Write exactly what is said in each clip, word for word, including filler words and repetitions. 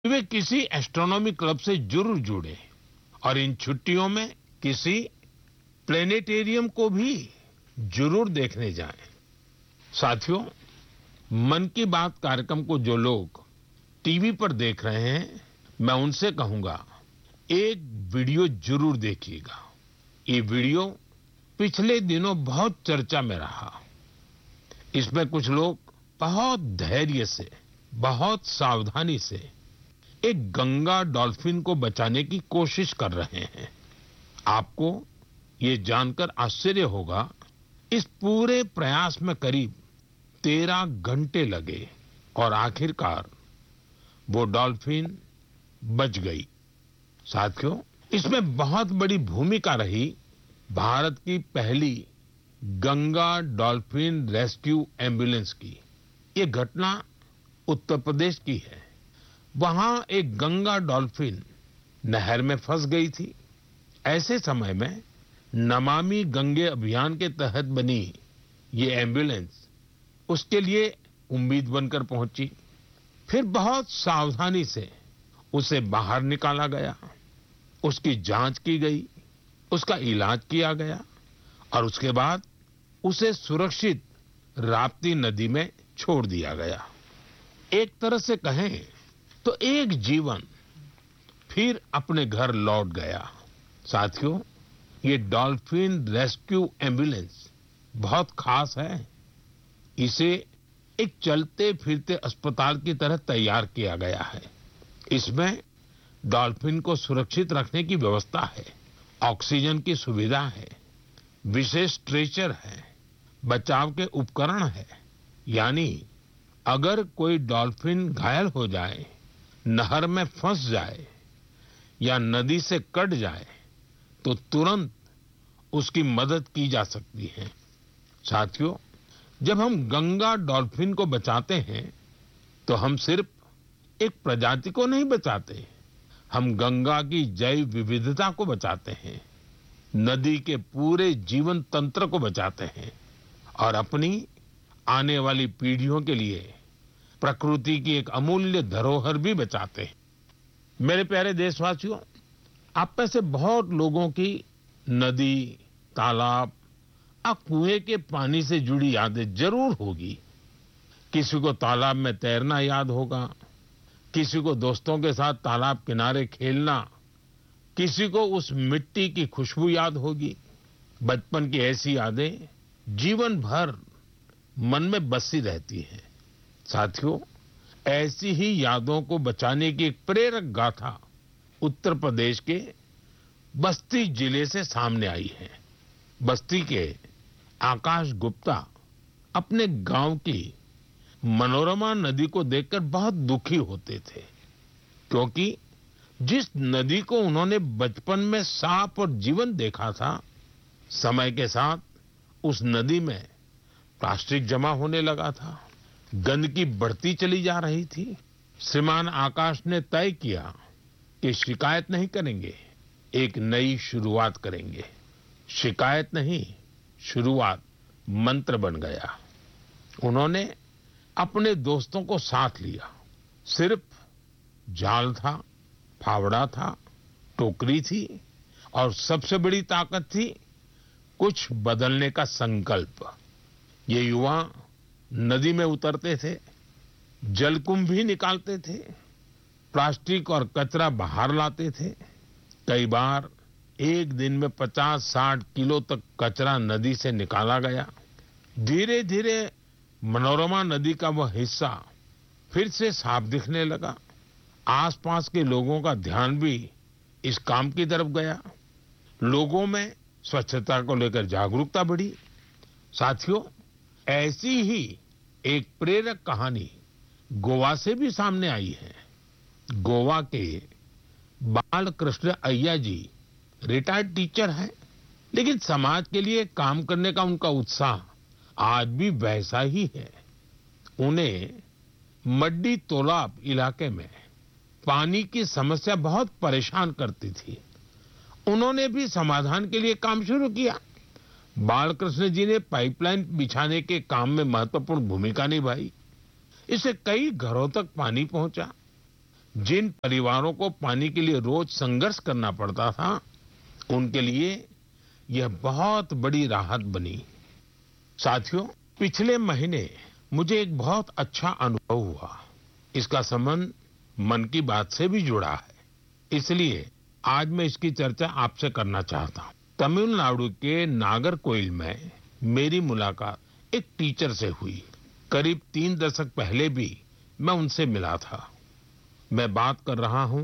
वे किसी astronomy club से जरूर जुड़े और इन छुट्टियों में किसी प्लेनेटेरियम को भी जरूर देखने जाएं। साथियों, मन की बात कार्यक्रम को जो लोग टीवी पर देख रहे हैं, मैं उनसे कहूंगा, एक वीडियो जरूर देखिएगा। ये वीडियो पिछले दिनों बहुत चर्चा में रहा। इसमें कुछ लोग बहुत धैर्य से, बहुत सावधानी से एक गंगा डॉल्फिन को बचाने की कोशिश कर रहे हैं। आपको ये जानकर आश्चर्य होगा, इस पूरे प्रयास में करीब तेरह घंटे लगे और आखिरकार वो डॉल्फिन बच गई। साथियों, इसमें बहुत बड़ी भूमिका रही भारत की पहली गंगा डॉल्फिन रेस्क्यू एम्बुलेंस की। ये घटना उत्तर प्रदेश की है। वहां एक गंगा डॉल्फिन नहर में फंस गई थी। ऐसे समय में नमामि गंगे अभियान के तहत बनी ये एम्बुलेंस उसके लिए उम्मीद बनकर पहुंची। फिर बहुत सावधानी से उसे बाहर निकाला गया, उसकी जांच की गई, उसका इलाज किया गया और उसके बाद उसे सुरक्षित राप्ती नदी में छोड़ दिया गया। एक तरह से कहें तो एक जीवन फिर अपने घर लौट गया। साथियों, ये डॉल्फिन रेस्क्यू एम्बुलेंस बहुत खास है। इसे एक चलते फिरते अस्पताल की तरह तैयार किया गया है। इसमें डॉल्फिन को सुरक्षित रखने की व्यवस्था है, ऑक्सीजन की सुविधा है, विशेष स्ट्रेचर है, बचाव के उपकरण है। यानी अगर कोई डॉल्फिन घायल हो जाए, नहर में फंस जाए या नदी से कट जाए तो तुरंत उसकी मदद की जा सकती है। साथियों, जब हम गंगा डॉल्फिन को बचाते हैं तो हम सिर्फ एक प्रजाति को नहीं बचाते, हम गंगा की जैव विविधता को बचाते हैं, नदी के पूरे जीवन तंत्र को बचाते हैं और अपनी आने वाली पीढ़ियों के लिए प्रकृति की एक अमूल्य धरोहर भी बचाते हैं। मेरे प्यारे देशवासियों, आप में से बहुत लोगों की नदी, तालाब और कुएं के पानी से जुड़ी यादें जरूर होगी। किसी को तालाब में तैरना याद होगा, किसी को दोस्तों के साथ तालाब किनारे खेलना, किसी को उस मिट्टी की खुशबू याद होगी। बचपन की ऐसी यादें जीवन भर मन में बसी रहती हैं। साथियों, ऐसी ही यादों को बचाने की एक प्रेरक गाथा उत्तर प्रदेश के बस्ती जिले से सामने आई है। बस्ती के आकाश गुप्ता अपने गांव की मनोरमा नदी को देखकर बहुत दुखी होते थे, क्योंकि जिस नदी को उन्होंने बचपन में साफ और जीवन देखा था, समय के साथ उस नदी में प्लास्टिक जमा होने लगा था, गंदगी बढ़ती चली जा रही थी। श्रीमान आकाश ने तय किया कि शिकायत नहीं करेंगे, एक नई शुरुआत करेंगे। शिकायत नहीं, शुरुआत मंत्र बन गया। उन्होंने अपने दोस्तों को साथ लिया। सिर्फ जाल था, फावड़ा था, टोकरी थी और सबसे बड़ी ताकत थी कुछ बदलने का संकल्प। ये युवा नदी में उतरते थे, जलकुंभ भी निकालते थे, प्लास्टिक और कचरा बाहर लाते थे। कई बार एक दिन में पचास साठ किलो तक कचरा नदी से निकाला गया। धीरे धीरे मनोरमा नदी का वह हिस्सा फिर से साफ दिखने लगा। आसपास के लोगों का ध्यान भी इस काम की तरफ गया। लोगों में स्वच्छता को लेकर जागरूकता बढ़ी। साथियों, ऐसी ही एक प्रेरक कहानी गोवा से भी सामने आई है। गोवा के बालकृष्ण अय्या जी रिटायर्ड टीचर हैं, लेकिन समाज के लिए काम करने का उनका उत्साह आज भी वैसा ही है। उन्हें मड्डी तोलाब इलाके में पानी की समस्या बहुत परेशान करती थी। उन्होंने भी समाधान के लिए काम शुरू किया। बालकृष्ण जी ने पाइपलाइन बिछाने के काम में महत्वपूर्ण भूमिका निभाई। इससे कई घरों तक पानी पहुंचा। जिन परिवारों को पानी के लिए रोज संघर्ष करना पड़ता था, उनके लिए यह बहुत बड़ी राहत बनी। साथियों, पिछले महीने मुझे एक बहुत अच्छा अनुभव हुआ। इसका संबंध मन की बात से भी जुड़ा है, इसलिए आज मैं इसकी चर्चा आपसे करना चाहता हूँ। तमिलनाडु के नागरकोइल में मेरी मुलाकात एक टीचर से हुई। करीब तीन दशक पहले भी मैं उनसे मिला था। मैं बात कर रहा हूँ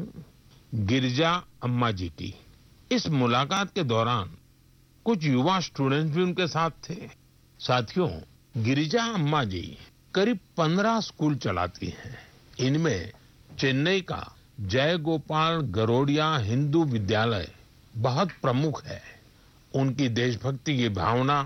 गिरिजा अम्मा जी की। इस मुलाकात के दौरान कुछ युवा स्टूडेंट्स भी उनके साथ थे। साथियों, गिरिजा अम्मा जी करीब पंद्रह स्कूल चलाती हैं। इनमें चेन्नई का जय गोपाल गरोडिया हिंदू विद्यालय बहुत प्रमुख है। उनकी देशभक्ति की भावना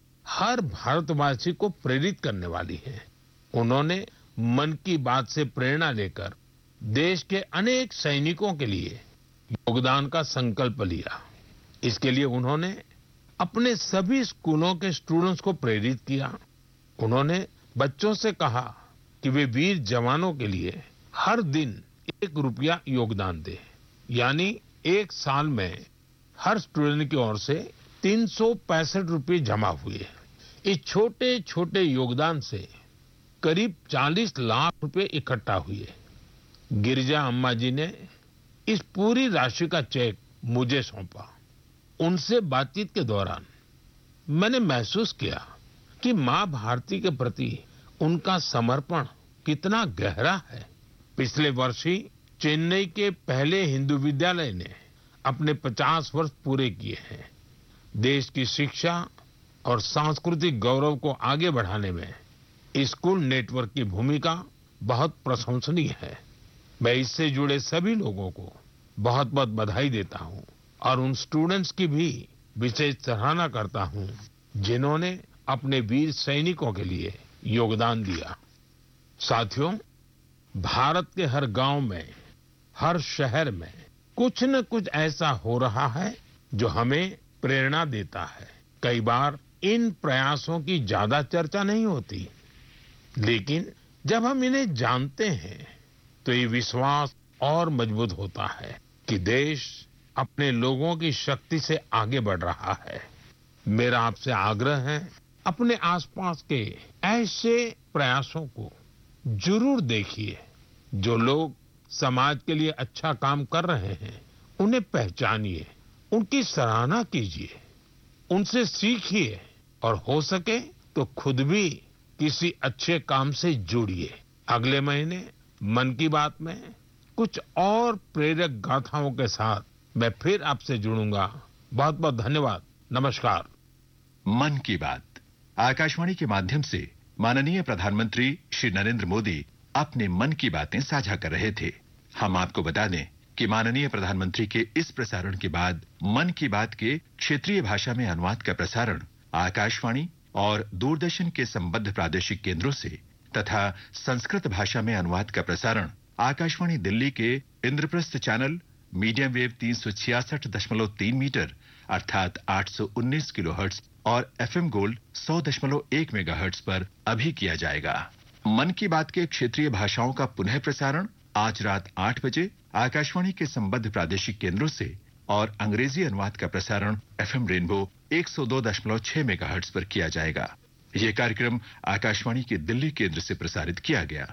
हर भारतवासी को प्रेरित करने वाली है। उन्होंने मन की बात से प्रेरणा लेकर देश के अनेक सैनिकों के लिए योगदान का संकल्प लिया। इसके लिए उन्होंने अपने सभी स्कूलों के स्टूडेंट्स को प्रेरित किया। उन्होंने बच्चों से कहा कि वे वीर जवानों के लिए हर दिन एक रुपया योगदान दें। यानी एक साल में हर स्टूडेंट की ओर से तीन सौ पैंसठ रुपये जमा हुए। इस छोटे छोटे योगदान से करीब चालीस लाख रुपए इकट्ठा हुए। गिरिजा अम्मा जी ने इस पूरी राशि का चेक मुझे सौंपा। उनसे बातचीत के दौरान मैंने महसूस किया कि मां भारती के प्रति उनका समर्पण कितना गहरा है। पिछले वर्ष ही चेन्नई के पहले हिंदू विद्यालय ने अपने पचास वर्ष पूरे किए हैं। देश की शिक्षा और सांस्कृतिक गौरव को आगे बढ़ाने में स्कूल नेटवर्क की भूमिका बहुत प्रशंसनीय है। मैं इससे जुड़े सभी लोगों को बहुत बहुत बधाई देता हूं और उन स्टूडेंट्स की भी विशेष सराहना करता हूं जिन्होंने अपने वीर सैनिकों के लिए योगदान दिया। साथियों, भारत के हर गांव में, हर शहर में कुछ न कुछ ऐसा हो रहा है जो हमें प्रेरणा देता है। कई बार इन प्रयासों की ज्यादा चर्चा नहीं होती, लेकिन जब हम इन्हें जानते हैं तो ये विश्वास और मजबूत होता है कि देश अपने लोगों की शक्ति से आगे बढ़ रहा है। मेरा आपसे आग्रह है, अपने आसपास के ऐसे प्रयासों को जरूर देखिए। जो लोग समाज के लिए अच्छा काम कर रहे हैं, उन्हें पहचानिए, उनकी सराहना कीजिए, उनसे सीखिए और हो सके तो खुद भी किसी अच्छे काम से जुड़िए। अगले महीने मन की बात में कुछ और प्रेरक गाथाओं के साथ मैं फिर आपसे जुड़ूंगा। बहुत बहुत धन्यवाद। नमस्कार। मन की बात आकाशवाणी के माध्यम से माननीय प्रधानमंत्री श्री नरेंद्र मोदी अपने मन की बातें साझा कर रहे थे। हम आपको बता दें कि माननीय प्रधानमंत्री के इस प्रसारण के बाद मन की बात के क्षेत्रीय भाषा में अनुवाद का प्रसारण आकाशवाणी और दूरदर्शन के संबद्ध प्रादेशिक केंद्रों से तथा संस्कृत भाषा में अनुवाद का प्रसारण आकाशवाणी दिल्ली के इंद्रप्रस्थ चैनल मीडियम वेव तीन सौ छियासठ दशमलव तीन मीटर अर्थात आठ सौ उन्नीस किलोहर्ट्ज और एफएम गोल्ड सौ दशमलव एक मेगाहर्ट्ज पर अभी किया जाएगा। मन की बात के क्षेत्रीय भाषाओं का पुनः प्रसारण आज रात आठ बजे आकाशवाणी के संबद्ध प्रादेशिक केंद्रों से और अंग्रेजी अनुवाद का प्रसारण एफएम रेनबो एक सौ दो दशमलव छह मेगाहर्ट्ज पर किया जाएगा। यह कार्यक्रम आकाशवाणी के दिल्ली केंद्र से प्रसारित किया गया।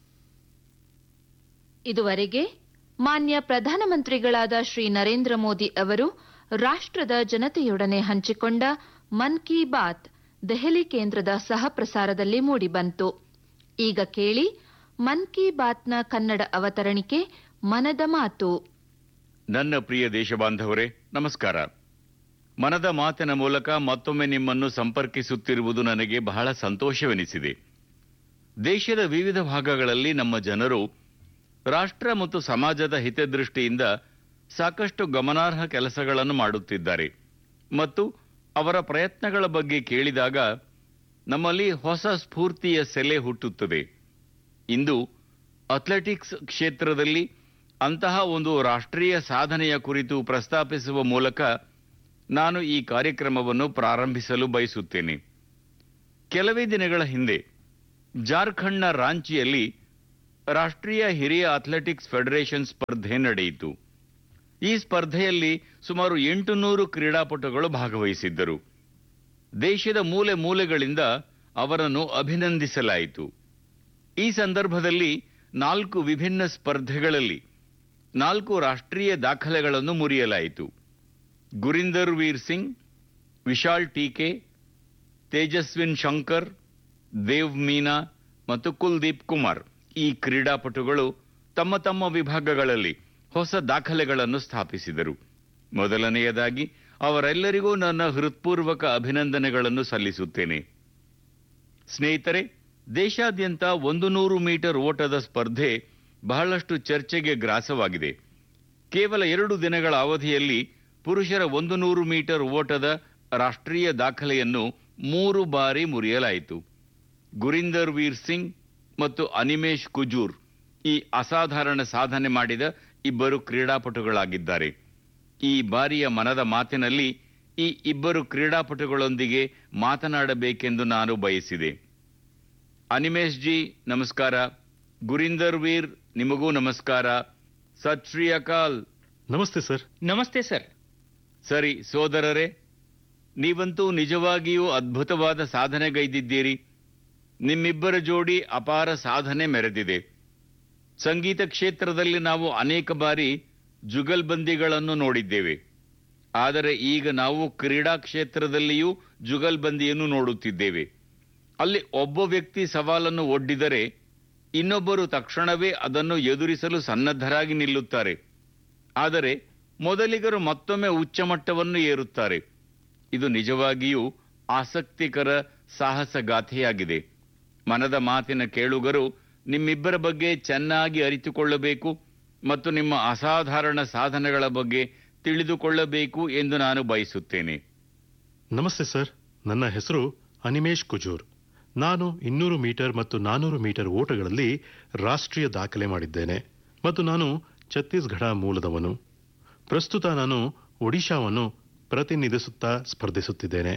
ಇದುವರೆಗೆ ಮಾನ್ಯ ಪ್ರಧಾನಮಂತ್ರಿಗಳಾದ ಶ್ರೀ ನರೇಂದ್ರ ಮೋದಿ ಅವರು ರಾಷ್ಟ್ರದ ಜನತೆಯೊಡನೆ ಹಂಚಿಕೊಂಡ ಮನ್ ಕಿ ಬಾತ್ ದೆಹಲಿ ಕೇಂದ್ರದ ಸಹ ಪ್ರಸಾರದಲ್ಲಿ ಮೂಡಿಬಂತು. ಈಗ ಕೇಳಿ ಮನ್ ಕಿ ಬಾತ್ನ ಕನ್ನಡ ಅವತರಣಿಕೆ ಮನದ ಮಾತು. ನನ್ನ ಪ್ರಿಯ ದೇಶಬಾಂಧವರೇ, ನಮಸ್ಕಾರ. ಮನದ ಮಾತಿನ ಮೂಲಕ ಮತ್ತೊಮ್ಮೆ ನಿಮ್ಮನ್ನು ಸಂಪರ್ಕಿಸುತ್ತಿರುವುದು ನನಗೆ ಬಹಳ ಸಂತೋಷವೆನಿಸಿದೆ. ದೇಶದ ವಿವಿಧ ಭಾಗಗಳಲ್ಲಿ ನಮ್ಮ ಜನರು ರಾಷ್ಟ್ರ ಮತ್ತು ಸಮಾಜದ ಹಿತದೃಷ್ಟಿಯಿಂದ ಸಾಕಷ್ಟು ಗಮನಾರ್ಹ ಕೆಲಸಗಳನ್ನು ಮಾಡುತ್ತಿದ್ದಾರೆ ಮತ್ತು ಅವರ ಪ್ರಯತ್ನಗಳ ಬಗ್ಗೆ ಕೇಳಿದಾಗ ನಮ್ಮಲ್ಲಿ ಹೊಸ ಸ್ಫೂರ್ತಿಯ ಸೆಲೆ ಹುಟ್ಟುತ್ತದೆ. ಇಂದು ಅಥ್ಲೆಟಿಕ್ಸ್ ಕ್ಷೇತ್ರದಲ್ಲಿ ಅಂತಹ ಒಂದು ರಾಷ್ಟ್ರೀಯ ಸಾಧನೆಯ ಕುರಿತು ಪ್ರಸ್ತಾಪಿಸುವ ಮೂಲಕ ನಾನು ಈ ಕಾರ್ಯಕ್ರಮವನ್ನು ಪ್ರಾರಂಭಿಸಲು ಬಯಸುತ್ತೇನೆ. ಕೆಲವೇ ದಿನಗಳ ಹಿಂದೆ ಜಾರ್ಖಂಡ್ನ ರಾಂಚಿಯಲ್ಲಿ ರಾಷ್ಟ್ರೀಯ ಹಿರಿಯ ಅಥ್ಲೆಟಿಕ್ಸ್ ಫೆಡರೇಷನ್ ಸ್ಪರ್ಧೆ ನಡೆಯಿತು. ಈ ಸ್ಪರ್ಧೆಯಲ್ಲಿ ಸುಮಾರು ಎಂಟುನೂರು ಕ್ರೀಡಾಪಟುಗಳು ಭಾಗವಹಿಸಿದ್ದರು. ದೇಶದ ಮೂಲೆ ಮೂಲೆಗಳಿಂದ ಅವರನ್ನು ಅಭಿನಂದಿಸಲಾಯಿತು. ಈ ಸಂದರ್ಭದಲ್ಲಿ ನಾಲ್ಕು ವಿಭಿನ್ನ ಸ್ಪರ್ಧೆಗಳಲ್ಲಿ ನಾಲ್ಕು ರಾಷ್ಟ್ರೀಯ ದಾಖಲೆಗಳನ್ನು ಮುರಿಯಲಾಯಿತು. ಗುರಿಂದರ್ ವೀರ್ ಸಿಂಗ್, ವಿಶಾಲ್ ಟೀಕೆ, ತೇಜಸ್ವಿನ್ ಶಂಕರ್, ದೇವ್ ಮೀನಾ ಮತ್ತು ಕುಲ್ದೀಪ್ ಕುಮಾರ್ ಈ ಕ್ರೀಡಾಪಟುಗಳು ತಮ್ಮ ತಮ್ಮ ವಿಭಾಗಗಳಲ್ಲಿ ಹೊಸ ದಾಖಲೆಗಳನ್ನು ಸ್ಥಾಪಿಸಿದರು. ಮೊದಲನೆಯದಾಗಿ ಅವರೆಲ್ಲರಿಗೂ ನನ್ನ ಹೃತ್ಪೂರ್ವಕ ಅಭಿನಂದನೆಗಳನ್ನು ಸಲ್ಲಿಸುತ್ತೇನೆ. ಸ್ನೇಹಿತರೆ, ದೇಶಾದ್ಯಂತ ಒಂದು ನೂರು ಮೀಟರ್ ಓಟದ ಸ್ಪರ್ಧೆ ಬಹಳಷ್ಟು ಚರ್ಚೆಗೆ ಗ್ರಾಸವಾಗಿದೆ. ಕೇವಲ ಎರಡು ದಿನಗಳ ಅವಧಿಯಲ್ಲಿ ಪುರುಷರ ಒಂದು ನೂರು ಮೀಟರ್ ಓಟದ ರಾಷ್ಟ್ರೀಯ ದಾಖಲೆಯನ್ನು ಮೂರು ಬಾರಿ ಮುರಿಯಲಾಯಿತು. ಗುರಿಂದರ್ ವೀರ್ ಸಿಂಗ್ ಮತ್ತು ಅನಿಮೇಶ್ ಕುಜೂರ್ ಈ ಅಸಾಧಾರಣ ಸಾಧನೆ ಮಾಡಿದ ಇಬ್ಬರು ಕ್ರೀಡಾಪಟುಗಳಾಗಿದ್ದಾರೆ. ಈ ಬಾರಿಯ ಮನದ ಮಾತಿನಲ್ಲಿ ಈ ಇಬ್ಬರು ಕ್ರೀಡಾಪಟುಗಳೊಂದಿಗೆ ಮಾತನಾಡಬೇಕೆಂದು ನಾನು ಬಯಸಿದೆ. ಅನಿಮೇಶ್ ಜಿ ನಮಸ್ಕಾರ. ಗುರಿಂದರ್ ವೀರ್ ನಿಮಗೂ ನಮಸ್ಕಾರ. ಸತ್ ಶ್ರೀ ಅಕಾಲ್. ನಮಸ್ತೆ ಸರ್. ನಮಸ್ತೆ ಸರ್. ಸರಿ ಸೋದರರೇ, ನೀವಂತೂ ನಿಜವಾಗಿಯೂ ಅದ್ಭುತವಾದ ಸಾಧನೆಗೈದಿದ್ದೀರಿ. ನಿಮ್ಮಿಬ್ಬರ ಜೋಡಿ ಅಪಾರ ಸಾಧನೆ ಮೆರೆದಿದೆ. ಸಂಗೀತ ಕ್ಷೇತ್ರದಲ್ಲಿ ನಾವು ಅನೇಕ ಬಾರಿ ಜುಗಲ್ಬಂದಿಗಳನ್ನು ನೋಡಿದ್ದೇವೆ. ಆದರೆ ಈಗ ನಾವು ಕ್ರೀಡಾ ಕ್ಷೇತ್ರದಲ್ಲಿಯೂ ಜುಗಲ್ಬಂದಿಯನ್ನು ನೋಡುತ್ತಿದ್ದೇವೆ. ಅಲ್ಲಿ ಒಬ್ಬ ವ್ಯಕ್ತಿ ಸವಾಲನ್ನು ಒಡ್ಡಿದರೆ ಇನ್ನೊಬ್ಬರು ತಕ್ಷಣವೇ ಅದನ್ನು ಎದುರಿಸಲು ಸನ್ನದ್ಧರಾಗಿ ನಿಲ್ಲುತ್ತಾರೆ. ಆದರೆ ಮೊದಲಿಗರು ಮತ್ತೊಮ್ಮೆ ಉಚ್ಚಮಟ್ಟವನ್ನು ಏರುತ್ತಾರೆ. ಇದು ನಿಜವಾಗಿಯೂ ಆಸಕ್ತಿಕರ ಸಾಹಸಗಾಥೆಯಾಗಿದೆ. ಮನದ ಮಾತಿನ ಕೇಳುಗರು ನಿಮ್ಮಿಬ್ಬರ ಬಗ್ಗೆ ಚೆನ್ನಾಗಿ ಅರಿತುಕೊಳ್ಳಬೇಕು ಮತ್ತು ನಿಮ್ಮ ಅಸಾಧಾರಣ ಸಾಧನೆಗಳ ಬಗ್ಗೆ ತಿಳಿದುಕೊಳ್ಳಬೇಕು ಎಂದು ನಾನು ಬಯಸುತ್ತೇನೆ. ನಮಸ್ತೆ ಸರ್. ನನ್ನ ಹೆಸರು ಅನಿಮೇಶ್ ಕುಜೂರ್. ನಾನು ಇನ್ನೂರು ಮೀಟರ್ ಮತ್ತು ನಾನೂರು ಮೀಟರ್ ಓಟಗಳಲ್ಲಿ ರಾಷ್ಟ್ರೀಯ ದಾಖಲೆ ಮಾಡಿದ್ದೇನೆ ಮತ್ತು ನಾನು ಛತ್ತೀಸ್ಗಢ ಮೂಲದವನು. ಪ್ರಸ್ತುತ ನಾನು ಒಡಿಶಾವನ್ನು ಪ್ರತಿನಿಧಿಸುತ್ತಾ ಸ್ಪರ್ಧಿಸುತ್ತಿದ್ದೇನೆ.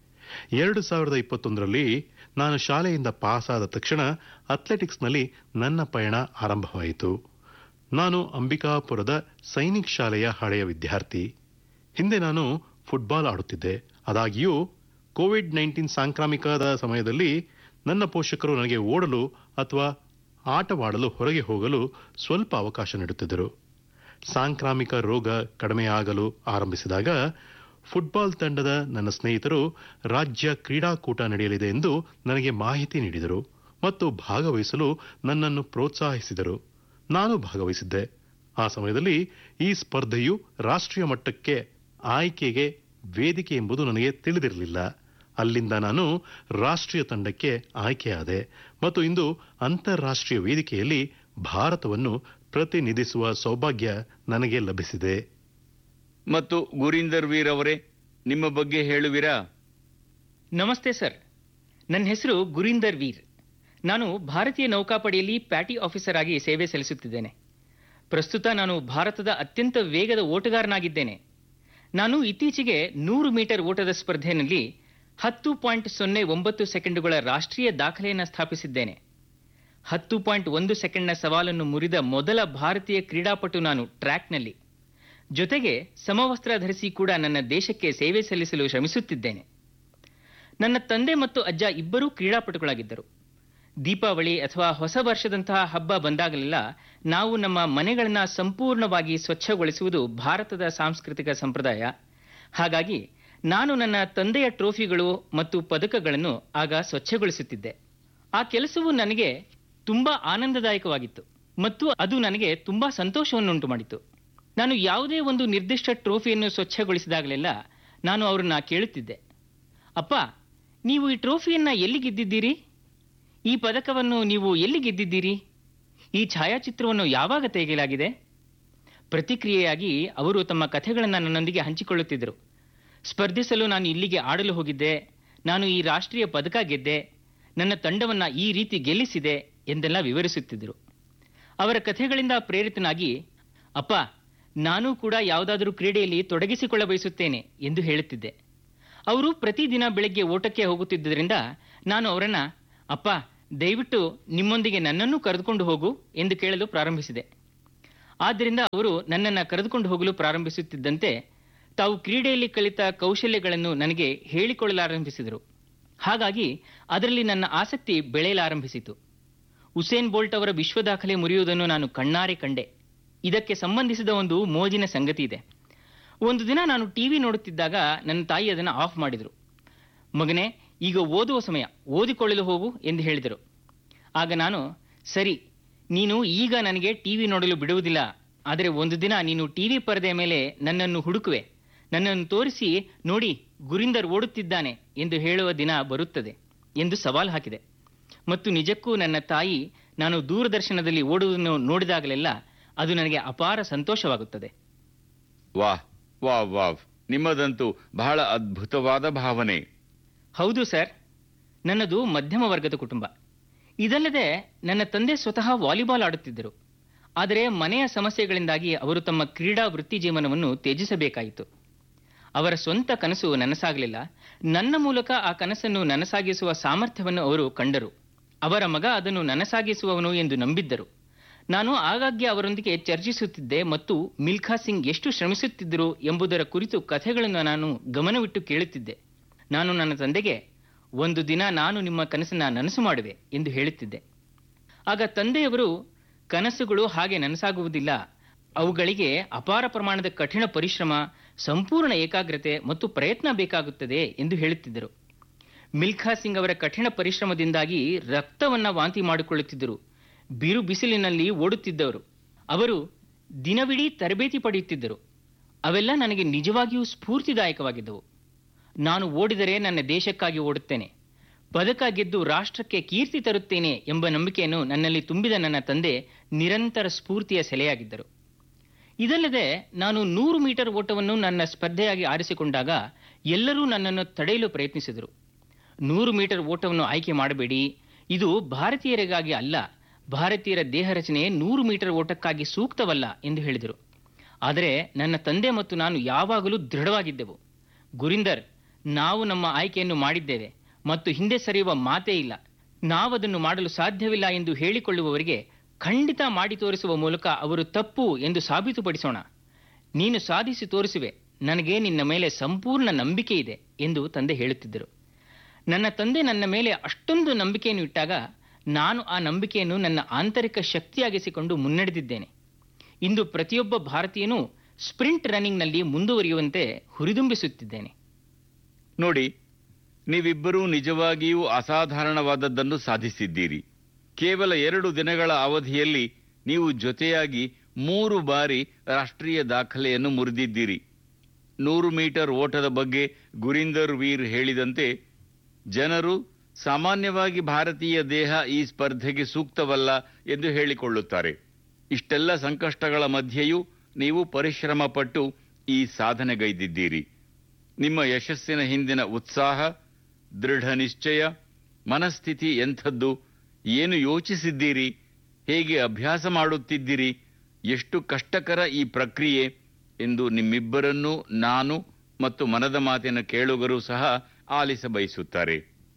ಎರಡು ಸಾವಿರದ ಇಪ್ಪತ್ತೊಂದರಲ್ಲಿ ನಾನು ಶಾಲೆಯಿಂದ ಪಾಸಾದ ತಕ್ಷಣ ಅಥ್ಲೆಟಿಕ್ಸ್ನಲ್ಲಿ ನನ್ನ ಪಯಣ ಆರಂಭವಾಯಿತು. ನಾನು ಅಂಬಿಕಾಪುರದ ಸೈನಿಕ್ ಶಾಲೆಯ ಹಳೆಯ ವಿದ್ಯಾರ್ಥಿ. ಹಿಂದೆ ನಾನು ಫುಟ್ಬಾಲ್ ಆಡುತ್ತಿದ್ದೆ. ಆದಾಗ್ಯೂ ಕೋವಿಡ್ ನೈನ್ಟೀನ್ ಸಾಂಕ್ರಾಮಿಕದ ಸಮಯದಲ್ಲಿ ನನ್ನ ಪೋಷಕರು ನನಗೆ ಓಡಲು ಅಥವಾ ಆಟವಾಡಲು ಹೊರಗೆ ಹೋಗಲು ಸ್ವಲ್ಪ ಅವಕಾಶ ನೀಡುತ್ತಿದ್ದರು. ಸಾಂಕ್ರಾಮಿಕ ರೋಗ ಕಡಿಮೆಯಾಗಲು ಆರಂಭಿಸಿದಾಗ ಫುಟ್ಬಾಲ್ ತಂಡದ ನನ್ನ ಸ್ನೇಹಿತರು ರಾಜ್ಯ ಕ್ರೀಡಾಕೂಟ ನಡೆಯಲಿದೆ ಎಂದು ನನಗೆ ಮಾಹಿತಿ ನೀಡಿದರು ಮತ್ತು ಭಾಗವಹಿಸಲು ನನ್ನನ್ನು ಪ್ರೋತ್ಸಾಹಿಸಿದರು. ನಾನು ಭಾಗವಹಿಸಿದ್ದೆ. ಆ ಸಮಯದಲ್ಲಿ ಈ ಸ್ಪರ್ಧೆಯು ರಾಷ್ಟ್ರೀಯ ಮಟ್ಟಕ್ಕೆ ಆಯ್ಕೆಗೆ ವೇದಿಕೆ ಎಂಬುದು ನನಗೆ ತಿಳಿದಿರಲಿಲ್ಲ. ಅಲ್ಲಿಂದ ನಾನು ರಾಷ್ಟ್ರೀಯ ತಂಡಕ್ಕೆ ಆಯ್ಕೆಯಾದೆ ಮತ್ತು ಇಂದು ಅಂತಾರಾಷ್ಟ್ರೀಯ ವೇದಿಕೆಯಲ್ಲಿ ಭಾರತವನ್ನು ಪ್ರತಿನಿಧಿಸುವ ಸೌಭಾಗ್ಯ ನನಗೆ ಲಭಿಸಿದೆ. ಮತ್ತು ಗುರಿಂದರ್ ವೀರ್ ಅವರೇ, ನಿಮ್ಮ ಬಗ್ಗೆ ಹೇಳುವಿರಾ? ನಮಸ್ತೆ ಸರ್. ನನ್ನ ಹೆಸರು ಗುರಿಂದರ್ ವೀರ್. ನಾನು ಭಾರತೀಯ ನೌಕಾಪಡೆಯಲ್ಲಿ ಪ್ಯಾಟಿ ಆಫೀಸರ್ ಆಗಿ ಸೇವೆ ಸಲ್ಲಿಸುತ್ತಿದ್ದೇನೆ. ಪ್ರಸ್ತುತ ನಾನು ಭಾರತದ ಅತ್ಯಂತ ವೇಗದ ಓಟಗಾರನಾಗಿದ್ದೇನೆ. ನಾನು ಇತ್ತೀಚೆಗೆ ನೂರು ಮೀಟರ್ ಓಟದ ಸ್ಪರ್ಧೆಯಲ್ಲಿ ಹತ್ತು ಪಾಯಿಂಟ್ ಸೊನ್ನೆ ಒಂಬತ್ತು ಸೆಕೆಂಡುಗಳ ರಾಷ್ಟ್ರೀಯ ದಾಖಲೆಯನ್ನು ಸ್ಥಾಪಿಸಿದ್ದೇನೆ. ಹತ್ತು ಪಾಯಿಂಟ್ ಒಂದು ಸೆಕೆಂಡ್ನ ಸವಾಲನ್ನು ಮುರಿದ ಮೊದಲ ಭಾರತೀಯ ಕ್ರೀಡಾಪಟು ನಾನು ಟ್ರ್ಯಾಕ್ನಲ್ಲಿ. ಜೊತೆಗೆ ಸಮವಸ್ತ್ರ ಧರಿಸಿ ಕೂಡ ನನ್ನ ದೇಶಕ್ಕೆ ಸೇವೆ ಸಲ್ಲಿಸಲು ಶ್ರಮಿಸುತ್ತಿದ್ದೇನೆ. ನನ್ನ ತಂದೆ ಮತ್ತು ಅಜ್ಜ ಇಬ್ಬರೂ ಕ್ರೀಡಾಪಟುಗಳಾಗಿದ್ದರು. ದೀಪಾವಳಿ ಅಥವಾ ಹೊಸ ವರ್ಷದಂತಹ ಹಬ್ಬ ಬಂದಾಗಲೆಲ್ಲ ನಾವು ನಮ್ಮ ಮನೆಗಳನ್ನು ಸಂಪೂರ್ಣವಾಗಿ ಸ್ವಚ್ಛಗೊಳಿಸುವುದು ಭಾರತದ ಸಾಂಸ್ಕೃತಿಕ ಸಂಪ್ರದಾಯ. ಹಾಗಾಗಿ ನಾನು ನನ್ನ ತಂದೆಯ ಟ್ರೋಫಿಗಳು ಮತ್ತು ಪದಕಗಳನ್ನು ಆಗ ಸ್ವಚ್ಛಗೊಳಿಸುತ್ತಿದ್ದೆ. ಆ ಕೆಲಸವು ನನಗೆ ತುಂಬಾ ಆನಂದದಾಯಕವಾಗಿತ್ತು ಮತ್ತು ಅದು ನನಗೆ ತುಂಬಾ ಸಂತೋಷವನ್ನುಂಟು ಮಾಡಿತು. ನಾನು ಯಾವುದೇ ಒಂದು ನಿರ್ದಿಷ್ಟ ಟ್ರೋಫಿಯನ್ನು ಸ್ವಚ್ಛಗೊಳಿಸಿದಾಗಲೆಲ್ಲ ನಾನು ಅವರನ್ನ ಕೇಳುತ್ತಿದ್ದೆ, ಅಪ್ಪ, ನೀವು ಈ ಟ್ರೋಫಿಯನ್ನು ಎಲ್ಲಿ ಗೆದ್ದಿದ್ದೀರಿ? ಈ ಪದಕವನ್ನು ನೀವು ಎಲ್ಲಿ ಗೆದ್ದಿದ್ದೀರಿ? ಈ ಛಾಯಾಚಿತ್ರವನ್ನು ಯಾವಾಗ ತೆಗೆಯಲಾಗಿದೆ? ಪ್ರತಿಕ್ರಿಯೆಯಾಗಿ ಅವರು ತಮ್ಮ ಕಥೆಗಳನ್ನು ನನ್ನೊಂದಿಗೆ ಹಂಚಿಕೊಳ್ಳುತ್ತಿದ್ದರು. ಸ್ಪರ್ಧಿಸಲು ನಾನು ಇಲ್ಲಿಗೆ ಆಡಲು ಹೋಗಿದ್ದೆ, ನಾನು ಈ ರಾಷ್ಟ್ರೀಯ ಪದಕ ಗೆದ್ದೆ, ನನ್ನ ತಂಡವನ್ನು ಈ ರೀತಿ ಗೆಲ್ಲಿಸಿದೆ ಎಂದೆಲ್ಲ ವಿವರಿಸುತ್ತಿದ್ದರು. ಅವರ ಕಥೆಗಳಿಂದ ಪ್ರೇರಿತನಾಗಿ, ಅಪ್ಪ, ನಾನೂ ಕೂಡ ಯಾವುದಾದರೂ ಕ್ರೀಡೆಯಲ್ಲಿ ತೊಡಗಿಸಿಕೊಳ್ಳ ಬಯಸುತ್ತೇನೆ ಎಂದು ಹೇಳುತ್ತಿದ್ದೆ. ಅವರು ಪ್ರತಿದಿನ ಬೆಳಗ್ಗೆ ಓಟಕ್ಕೆ ಹೋಗುತ್ತಿದ್ದರಿಂದ ನಾನು ಅವರನ್ನ, ಅಪ್ಪ, ದಯವಿಟ್ಟು ನಿಮ್ಮೊಂದಿಗೆ ನನ್ನನ್ನು ಕರೆದುಕೊಂಡು ಹೋಗು ಎಂದು ಕೇಳಲು ಪ್ರಾರಂಭಿಸಿದೆ. ಆದ್ದರಿಂದ ಅವರು ನನ್ನನ್ನು ಕರೆದುಕೊಂಡು ಹೋಗಲು ಪ್ರಾರಂಭಿಸುತ್ತಿದ್ದಂತೆ ತಾವು ಕ್ರೀಡೆಯಲ್ಲಿ ಕಲಿತ ಕೌಶಲ್ಯಗಳನ್ನು ನನಗೆ ಹೇಳಿಕೊಳ್ಳಲಾರಂಭಿಸಿದರು. ಹಾಗಾಗಿ ಅದರಲ್ಲಿ ನನ್ನ ಆಸಕ್ತಿ ಬೆಳೆಯಲಾರಂಭಿಸಿತು. ಉಸೇನ್ ಬೋಲ್ಟ್ ಅವರ ವಿಶ್ವ ದಾಖಲೆ ಮುರಿಯುವುದನ್ನು ನಾನು ಕಣ್ಣಾರೆ ಕಂಡೆ. ಇದಕ್ಕೆ ಸಂಬಂಧಿಸಿದ ಒಂದು ಮೋಜಿನ ಸಂಗತಿ ಇದೆ. ಒಂದು ದಿನ ನಾನು ಟಿವಿ ನೋಡುತ್ತಿದ್ದಾಗ ನನ್ನ ತಾಯಿ ಅದನ್ನು ಆಫ್ ಮಾಡಿದರು. ಮಗನೇ, ಈಗ ಓದುವ ಸಮಯ, ಓದಿಕೊಳ್ಳಲು ಹೋಗು ಎಂದು ಹೇಳಿದರು. ಆಗ ನಾನು, ಸರಿ, ನೀನು ಈಗ ನನಗೆ ಟಿವಿ ನೋಡಲು ಬಿಡುವುದಿಲ್ಲ, ಆದರೆ ಒಂದು ದಿನ ನೀನು ಟಿವಿ ಪರದೆಯ ಮೇಲೆ ನನ್ನನ್ನು ಹುಡುಕುವೆ, ನನ್ನನ್ನು ತೋರಿಸಿ ನೋಡಿ ಗುರಿಂದರ್ ಓಡುತ್ತಿದ್ದಾನೆ ಎಂದು ಹೇಳುವ ದಿನ ಬರುತ್ತದೆ ಎಂದು ಸವಾಲು ಹಾಕಿದೆ. ಮತ್ತು ನಿಜಕ್ಕೂ ನನ್ನ ತಾಯಿ ನಾನು ದೂರದರ್ಶನದಲ್ಲಿ ಓಡುವುದನ್ನು ನೋಡಿದಾಗಲೆಲ್ಲ ಅದು ನನಗೆ ಅಪಾರ ಸಂತೋಷವಾಗುತ್ತದೆ. ವಾಹ್ ವಾಹ್ ವಾಹ್, ನಿಮ್ಮದಂತೂ ಬಹಳ ಅದ್ಭುತವಾದ ಭಾವನೆ. ಹೌದು ಸರ್, ನನ್ನದು ಮಧ್ಯಮ ವರ್ಗದ ಕುಟುಂಬ. ಇದಲ್ಲದೆ ನನ್ನ ತಂದೆ ಸ್ವತಃ ವಾಲಿಬಾಲ್ ಆಡುತ್ತಿದ್ದರು. ಆದರೆ ಮನೆಯ ಸಮಸ್ಯೆಗಳಿಂದಾಗಿ ಅವರು ತಮ್ಮ ಕ್ರೀಡಾ ವೃತ್ತಿ ಜೀವನವನ್ನು ತ್ಯಜಿಸಬೇಕಾಯಿತು. ಅವರ ಸ್ವಂತ ಕನಸು ನನಸಾಗಲಿಲ್ಲ. ನನ್ನ ಮೂಲಕ ಆ ಕನಸನ್ನು ನನಸಾಗಿಸುವ ಸಾಮರ್ಥ್ಯವನ್ನು ಅವರು ಕಂಡರು. ಅವರ ಮಗ ಅದನ್ನು ನನಸಾಗಿಸುವವನು ಎಂದು ನಂಬಿದ್ದರು. ನಾನು ಆಗಾಗ್ಗೆ ಅವರೊಂದಿಗೆ ಚರ್ಚಿಸುತ್ತಿದ್ದೆ ಮತ್ತು ಮಿಲ್ಖಾ ಸಿಂಗ್ ಎಷ್ಟು ಶ್ರಮಿಸುತ್ತಿದ್ದರು ಎಂಬುದರ ಕುರಿತು ಕಥೆಗಳನ್ನು ನಾನು ಗಮನವಿಟ್ಟು ಕೇಳುತ್ತಿದ್ದೆ. ನಾನು ನನ್ನ ತಂದೆಗೆ, ಒಂದು ದಿನ ನಾನು ನಿಮ್ಮ ಕನಸನ್ನು ನನಸು ಮಾಡುವೆ ಎಂದು ಹೇಳುತ್ತಿದ್ದೆ. ಆಗ ತಂದೆಯವರು, ಕನಸುಗಳು ಹಾಗೆ ನನಸಾಗುವುದಿಲ್ಲ, ಅವುಗಳಿಗೆ ಅಪಾರ ಪ್ರಮಾಣದ ಕಠಿಣ ಪರಿಶ್ರಮ, ಸಂಪೂರ್ಣ ಏಕಾಗ್ರತೆ ಮತ್ತು ಪ್ರಯತ್ನ ಬೇಕಾಗುತ್ತದೆ ಎಂದು ಹೇಳುತ್ತಿದ್ದರು. ಮಿಲ್ಖಾ ಸಿಂಗ್ ಅವರ ಕಠಿಣ ಪರಿಶ್ರಮದಿಂದಾಗಿ ರಕ್ತವನ್ನ ವಾಂತಿ ಮಾಡಿಕೊಳ್ಳುತ್ತಿದ್ದರು. ಬಿರು ಬಿಸಿಲಿನಲ್ಲಿ ಓಡುತ್ತಿದ್ದವರು. ಅವರು ದಿನವಿಡೀ ತರಬೇತಿ ಪಡೆಯುತ್ತಿದ್ದರು. ಅವೆಲ್ಲ ನನಗೆ ನಿಜವಾಗಿಯೂ ಸ್ಫೂರ್ತಿದಾಯಕವಾಗಿದ್ದವು. ನಾನು ಓಡಿದರೆ ನನ್ನ ದೇಶಕ್ಕಾಗಿ ಓಡುತ್ತೇನೆ, ಪದಕ ಗೆದ್ದು ರಾಷ್ಟ್ರಕ್ಕೆ ಕೀರ್ತಿ ತರುತ್ತೇನೆ ಎಂಬ ನಂಬಿಕೆಯನ್ನು ನನ್ನಲ್ಲಿ ತುಂಬಿದ ನನ್ನ ತಂದೆ ನಿರಂತರ ಸ್ಫೂರ್ತಿಯ ಸೆಲೆಯಾಗಿದ್ದರು. ಇದಲ್ಲದೆ ನಾನು ನೂರು ಮೀಟರ್ ಓಟವನ್ನು ನನ್ನ ಸ್ಪರ್ಧೆಯಾಗಿ ಆರಿಸಿಕೊಂಡಾಗ ಎಲ್ಲರೂ ನನ್ನನ್ನು ತಡೆಯಲು ಪ್ರಯತ್ನಿಸಿದರು. ನೂರು ಮೀಟರ್ ಓಟವನ್ನು ಆಯ್ಕೆ ಮಾಡಬೇಡಿ, ಇದು ಭಾರತೀಯರಿಗಾಗಿ ಅಲ್ಲ, ಭಾರತೀಯರ ದೇಹ ರಚನೆ ನೂರು ಮೀಟರ್ ಓಟಕ್ಕಾಗಿ ಸೂಕ್ತವಲ್ಲ ಎಂದು ಹೇಳಿದರು. ಆದರೆ ನನ್ನ ತಂದೆ ಮತ್ತು ನಾನು ಯಾವಾಗಲೂ ದೃಢವಾಗಿದ್ದೆವು. ಗುರಿಂದರ್, ನಾವು ನಮ್ಮ ಆಯ್ಕೆಯನ್ನು ಮಾಡಿದ್ದೇವೆ ಮತ್ತು ಹಿಂದೆ ಸರಿಯುವ ಮಾತೇ ಇಲ್ಲ. ನಾವದನ್ನು ಮಾಡಲು ಸಾಧ್ಯವಿಲ್ಲ ಎಂದು ಹೇಳಿಕೊಳ್ಳುವವರಿಗೆ ಖಂಡಿತ ಮಾಡಿ ತೋರಿಸುವ ಮೂಲಕ ಅವರು ತಪ್ಪು ಎಂದು ಸಾಬೀತುಪಡಿಸೋಣ. ನೀನು ಸಾಧಿಸಿ ತೋರಿಸುವೆ, ನನಗೆ ನಿನ್ನ ಮೇಲೆ ಸಂಪೂರ್ಣ ನಂಬಿಕೆ ಇದೆ ಎಂದು ತಂದೆ ಹೇಳುತ್ತಿದ್ದರು. ನನ್ನ ತಂದೆ ನನ್ನ ಮೇಲೆ ಅಷ್ಟೊಂದು ನಂಬಿಕೆಯನ್ನು ಇಟ್ಟಾಗ ನಾನು ಆ ನಂಬಿಕೆಯನ್ನು ನನ್ನ ಆಂತರಿಕ ಶಕ್ತಿಯಾಗಿಸಿಕೊಂಡು ಮುನ್ನಡೆದಿದ್ದೇನೆ. ಇಂದು ಪ್ರತಿಯೊಬ್ಬ ಭಾರತೀಯನೂ ಸ್ಪ್ರಿಂಟ್ ರನ್ನಿಂಗ್ನಲ್ಲಿ ಮುಂದುವರಿಯುವಂತೆ ಹುರಿದುಂಬಿಸುತ್ತಿದ್ದೇನೆ. ನೋಡಿ, ನೀವಿಬ್ಬರೂ ನಿಜವಾಗಿಯೂ ಅಸಾಧಾರಣವಾದದ್ದನ್ನು ಸಾಧಿಸಿದ್ದೀರಿ. ಕೇವಲ ಎರಡು ದಿನಗಳ ಅವಧಿಯಲ್ಲಿ ನೀವು ಜೊತೆಯಾಗಿ ಮೂರು ಬಾರಿ ರಾಷ್ಟ್ರೀಯ ದಾಖಲೆಯನ್ನು ಮುರಿದಿದ್ದೀರಿ. ನೂರು ಮೀಟರ್ ಓಟದ ಬಗ್ಗೆ ಗುರಿಂದರ್ ವೀರ್ ಹೇಳಿದಂತೆ, ಜನರು ಸಾಮಾನ್ಯವಾಗಿ ಭಾರತೀಯ ದೇಹ ಈ ಸ್ಪರ್ಧೆಗೆ ಸೂಕ್ತವಲ್ಲ ಎಂದು ಹೇಳಿಕೊಳ್ಳುತ್ತಾರೆ. ಇಷ್ಟೆಲ್ಲ ಸಂಕಷ್ಟಗಳ ಮಧ್ಯೆಯೂ ನೀವು ಪರಿಶ್ರಮ ಪಟ್ಟು ಈ ಸಾಧನೆಗೈದಿದ್ದೀರಿ. ನಿಮ್ಮ ಯಶಸ್ಸಿನ ಹಿಂದಿನ ಉತ್ಸಾಹ, ದೃಢ ನಿಶ್ಚಯ, ಮನಸ್ಥಿತಿ ಎಂಥದ್ದು, ಏನು ಯೋಚಿಸಿದ್ದೀರಿ, ಹೇಗೆ ಅಭ್ಯಾಸ ಮಾಡುತ್ತಿದ್ದೀರಿ, ಎಷ್ಟು ಕಷ್ಟಕರ ಈ ಪ್ರಕ್ರಿಯೆ ಎಂದು ನಿಮ್ಮಿಬ್ಬರನ್ನೂ ನಾನು ಮತ್ತು ಮನದ ಮಾತಿನ ಕೇಳುಗರು ಸಹ ಆಲಿಸ ಬಯಸುತ್ತಾರೆ.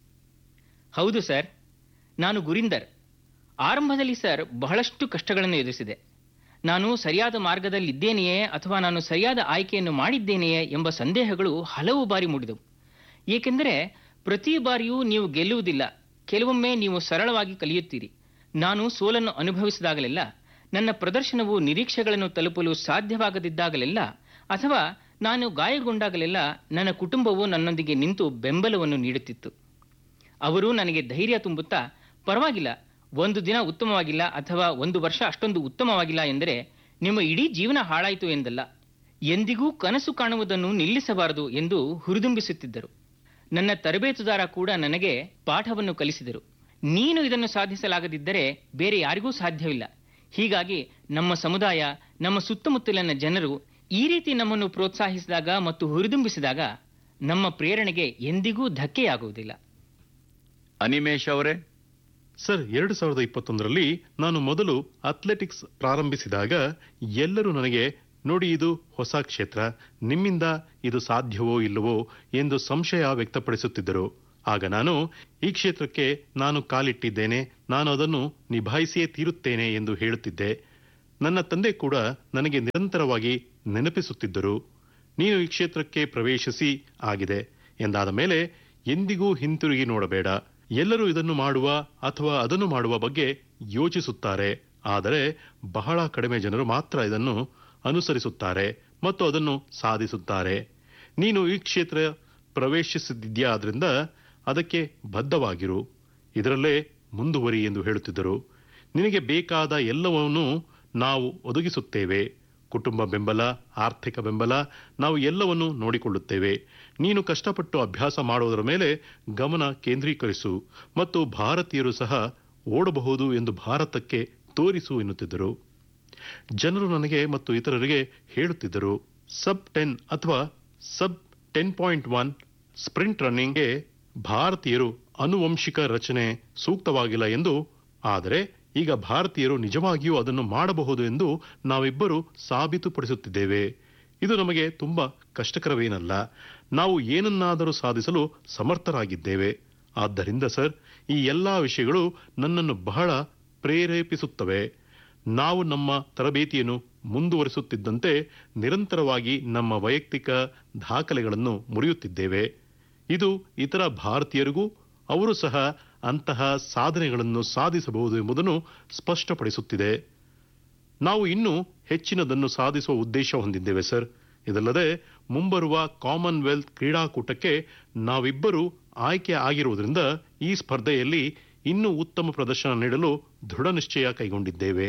ಹೌದು ಸರ್, ನಾನು ಗುರಿಂದರ್. ಆರಂಭದಲ್ಲಿ ಸರ್ ಬಹಳಷ್ಟು ಕಷ್ಟಗಳನ್ನು ಎದುರಿಸಿದೆ. ನಾನು ಸರಿಯಾದ ಮಾರ್ಗದಲ್ಲಿದ್ದೇನೆಯೇ ಅಥವಾ ನಾನು ಸರಿಯಾದ ಆಯ್ಕೆಯನ್ನು ಮಾಡಿದ್ದೇನೆಯೇ ಎಂಬ ಸಂದೇಹಗಳು ಹಲವು ಬಾರಿ ಮೂಡಿದವು. ಏಕೆಂದರೆ ಪ್ರತಿ ಬಾರಿಯೂ ನೀವು ಗೆಲ್ಲುವುದಿಲ್ಲ, ಕೆಲವೊಮ್ಮೆ ನೀವು ಸರಳವಾಗಿ ಕಲಿಯುತ್ತೀರಿ. ನಾನು ಸೋಲನ್ನು ಅನುಭವಿಸಿದಾಗಲೆಲ್ಲ, ನನ್ನ ಪ್ರದರ್ಶನವು ನಿರೀಕ್ಷೆಗಳನ್ನು ತಲುಪಲು ಸಾಧ್ಯವಾಗದಿದ್ದಾಗಲೆಲ್ಲ, ಅಥವಾ ನಾನು ಗಾಯಗೊಂಡಾಗಲೆಲ್ಲ ನನ್ನ ಕುಟುಂಬವು ನನ್ನೊಂದಿಗೆ ನಿಂತು ಬೆಂಬಲವನ್ನು ನೀಡುತ್ತಿತ್ತು. ಅವರು ನನಗೆ ಧೈರ್ಯ ತುಂಬುತ್ತಾ, ಪರವಾಗಿಲ್ಲ, ಒಂದು ದಿನ ಉತ್ತಮವಾಗಿಲ್ಲ ಅಥವಾ ಒಂದು ವರ್ಷ ಅಷ್ಟೊಂದು ಉತ್ತಮವಾಗಿಲ್ಲ ಎಂದರೆ ನಿಮ್ಮ ಇಡೀ ಜೀವನ ಹಾಳಾಯಿತು ಎಂದಲ್ಲ, ಎಂದಿಗೂ ಕನಸು ಕಾಣುವುದನ್ನು ನಿಲ್ಲಿಸಬಾರದು ಎಂದು ಹುರಿದುಂಬಿಸುತ್ತಿದ್ದರು. ನನ್ನ ತರಬೇತುದಾರ ಕೂಡ ನನಗೆ ಪಾಠವನ್ನು ಕಲಿಸಿದರು. ನೀನು ಇದನ್ನು ಸಾಧಿಸಲಾಗದಿದ್ದರೆ ಬೇರೆ ಯಾರಿಗೂ ಸಾಧ್ಯವಿಲ್ಲ. ಹೀಗಾಗಿ ನಮ್ಮ ಸಮುದಾಯ, ನಮ್ಮ ಸುತ್ತಮುತ್ತಲಿನ ಜನರು ಈ ರೀತಿ ನಮ್ಮನ್ನು ಪ್ರೋತ್ಸಾಹಿಸಿದಾಗ ಮತ್ತು ಹುರಿದುಂಬಿಸಿದಾಗ ನಮ್ಮ ಪ್ರೇರಣೆಗೆ ಎಂದಿಗೂ ಧಕ್ಕೆಯಾಗುವುದಿಲ್ಲ. ಅನಿಮೇಶ್ ಅವರೇ? ಸರ್, ಎರಡು ಸಾವಿರದ ಇಪ್ಪತ್ತೊಂದರಲ್ಲಿ ನಾನು ಮೊದಲು ಅಥ್ಲೆಟಿಕ್ಸ್ ಪ್ರಾರಂಭಿಸಿದಾಗ ಎಲ್ಲರೂ ನನಗೆ, ನೋಡಿ, ಇದು ಹೊಸ ಕ್ಷೇತ್ರ, ನಿಮ್ಮಿಂದ ಇದು ಸಾಧ್ಯವೋ ಇಲ್ಲವೋ ಎಂದು ಸಂಶಯ ವ್ಯಕ್ತಪಡಿಸುತ್ತಿದ್ದರು. ಆಗ ನಾನು ಈ ಕ್ಷೇತ್ರಕ್ಕೆ ನಾನು ಕಾಲಿಟ್ಟಿದ್ದೇನೆ, ನಾನು ಅದನ್ನು ನಿಭಾಯಿಸಿಯೇ ತೀರುತ್ತೇನೆ ಎಂದು ಹೇಳುತ್ತಿದ್ದೆ. ನನ್ನ ತಂದೆ ಕೂಡ ನನಗೆ ನಿರಂತರವಾಗಿ ನೆನಪಿಸುತ್ತಿದ್ದರು, ನೀನು ಈ ಕ್ಷೇತ್ರಕ್ಕೆ ಪ್ರವೇಶಿಸಿ ಆಗಿದೆ ಎಂದಾದ ಮೇಲೆ ಎಂದಿಗೂ ಹಿಂತಿರುಗಿ ನೋಡಬೇಡ. ಎಲ್ಲರೂ ಇದನ್ನು ಮಾಡುವ ಅಥವಾ ಅದನ್ನು ಮಾಡುವ ಬಗ್ಗೆ ಯೋಚಿಸುತ್ತಾರೆ, ಆದರೆ ಬಹಳ ಕಡಿಮೆ ಜನರು ಮಾತ್ರ ಇದನ್ನು ಅನುಸರಿಸುತ್ತಾರೆ ಮತ್ತು ಅದನ್ನು ಸಾಧಿಸುತ್ತಾರೆ. ನೀನು ಈ ಕ್ಷೇತ್ರ ಪ್ರವೇಶಿಸಿದ್ಯಾ, ಆದ್ರಿಂದ ಅದಕ್ಕೆ ಬದ್ಧವಾಗಿರು, ಇದರಲ್ಲೇ ಮುಂದುವರಿ ಎಂದು ಹೇಳುತ್ತಿದ್ದರು. ನಿನಗೆ ಬೇಕಾದ ಎಲ್ಲವನ್ನೂ ನಾವು ಒದಗಿಸುತ್ತೇವೆ. ಕುಟುಂಬ ಬೆಂಬಲ, ಆರ್ಥಿಕ ಬೆಂಬಲ, ನಾವು ಎಲ್ಲವನ್ನೂ ನೋಡಿಕೊಳ್ಳುತ್ತೇವೆ. ನೀನು ಕಷ್ಟಪಟ್ಟು ಅಭ್ಯಾಸ ಮಾಡುವುದರ ಮೇಲೆ ಗಮನ ಕೇಂದ್ರೀಕರಿಸು ಮತ್ತು ಭಾರತೀಯರು ಸಹ ಓಡಬಹುದು ಎಂದು ಭಾರತಕ್ಕೆ ತೋರಿಸು ಎನ್ನುತ್ತಿದ್ದರು. ಜನರು ನನಗೆ ಮತ್ತು ಇತರರಿಗೆ ಹೇಳುತ್ತಿದ್ದರು, ಸಬ್ ಟೆನ್ ಅಥವಾ ಸಬ್ ಟೆನ್ ಪಾಯಿಂಟ್ ಒನ್ ಸ್ಪ್ರಿಂಟ್ ರನ್ನಿಂಗ್ಗೆ ಭಾರತೀಯರು ಆನುವಂಶಿಕ ರಚನೆ ಸೂಕ್ತವಾಗಿಲ್ಲ ಎಂದು, ಆದರೆ ಈಗ ಭಾರತೀಯರು ನಿಜವಾಗಿಯೂ ಅದನ್ನು ಮಾಡಬಹುದು ಎಂದು ನಾವಿಬ್ಬರು ಸಾಬೀತುಪಡಿಸುತ್ತಿದ್ದೇವೆ. ಇದು ನಮಗೆ ತುಂಬಾ ಕಷ್ಟಕರವೇನಲ್ಲ. ನಾವು ಏನನ್ನಾದರೂ ಸಾಧಿಸಲು ಸಮರ್ಥರಾಗಿದ್ದೇವೆ. ಆದ್ದರಿಂದ ಸರ್, ಈ ಎಲ್ಲಾ ವಿಷಯಗಳು ನನ್ನನ್ನು ಬಹಳ ಪ್ರೇರೇಪಿಸುತ್ತವೆ. ನಾವು ನಮ್ಮ ತರಬೇತಿಯನ್ನು ಮುಂದುವರಿಸುತ್ತಿದ್ದಂತೆ ನಿರಂತರವಾಗಿ ನಮ್ಮ ವೈಯಕ್ತಿಕ ದಾಖಲೆಗಳನ್ನು ಮುರಿಯುತ್ತಿದ್ದೇವೆ. ಇದು ಇತರ ಭಾರತೀಯರಿಗೂ ಅವರು ಸಹ ಅಂತಹ ಸಾಧನೆಗಳನ್ನು ಸಾಧಿಸಬಹುದು ಎಂಬುದನ್ನು ಸ್ಪಷ್ಟಪಡಿಸುತ್ತಿದೆ. ನಾವು ಇನ್ನೂ ಹೆಚ್ಚಿನದನ್ನು ಸಾಧಿಸುವ ಉದ್ದೇಶ ಹೊಂದಿದ್ದೇವೆ ಸರ್. ಇದಲ್ಲದೆ ಮುಂಬರುವ ಕಾಮನ್ವೆಲ್ತ್ ಕ್ರೀಡಾಕೂಟಕ್ಕೆ ನಾವಿಬ್ಬರೂ ಆಯ್ಕೆ ಆಗಿರುವುದರಿಂದ ಈ ಸ್ಪರ್ಧೆಯಲ್ಲಿ ಇನ್ನೂ ಉತ್ತಮ ಪ್ರದರ್ಶನ ನೀಡಲು ದೃಢ ನಿಶ್ಚಯ ಕೈಗೊಂಡಿದ್ದೇವೆ.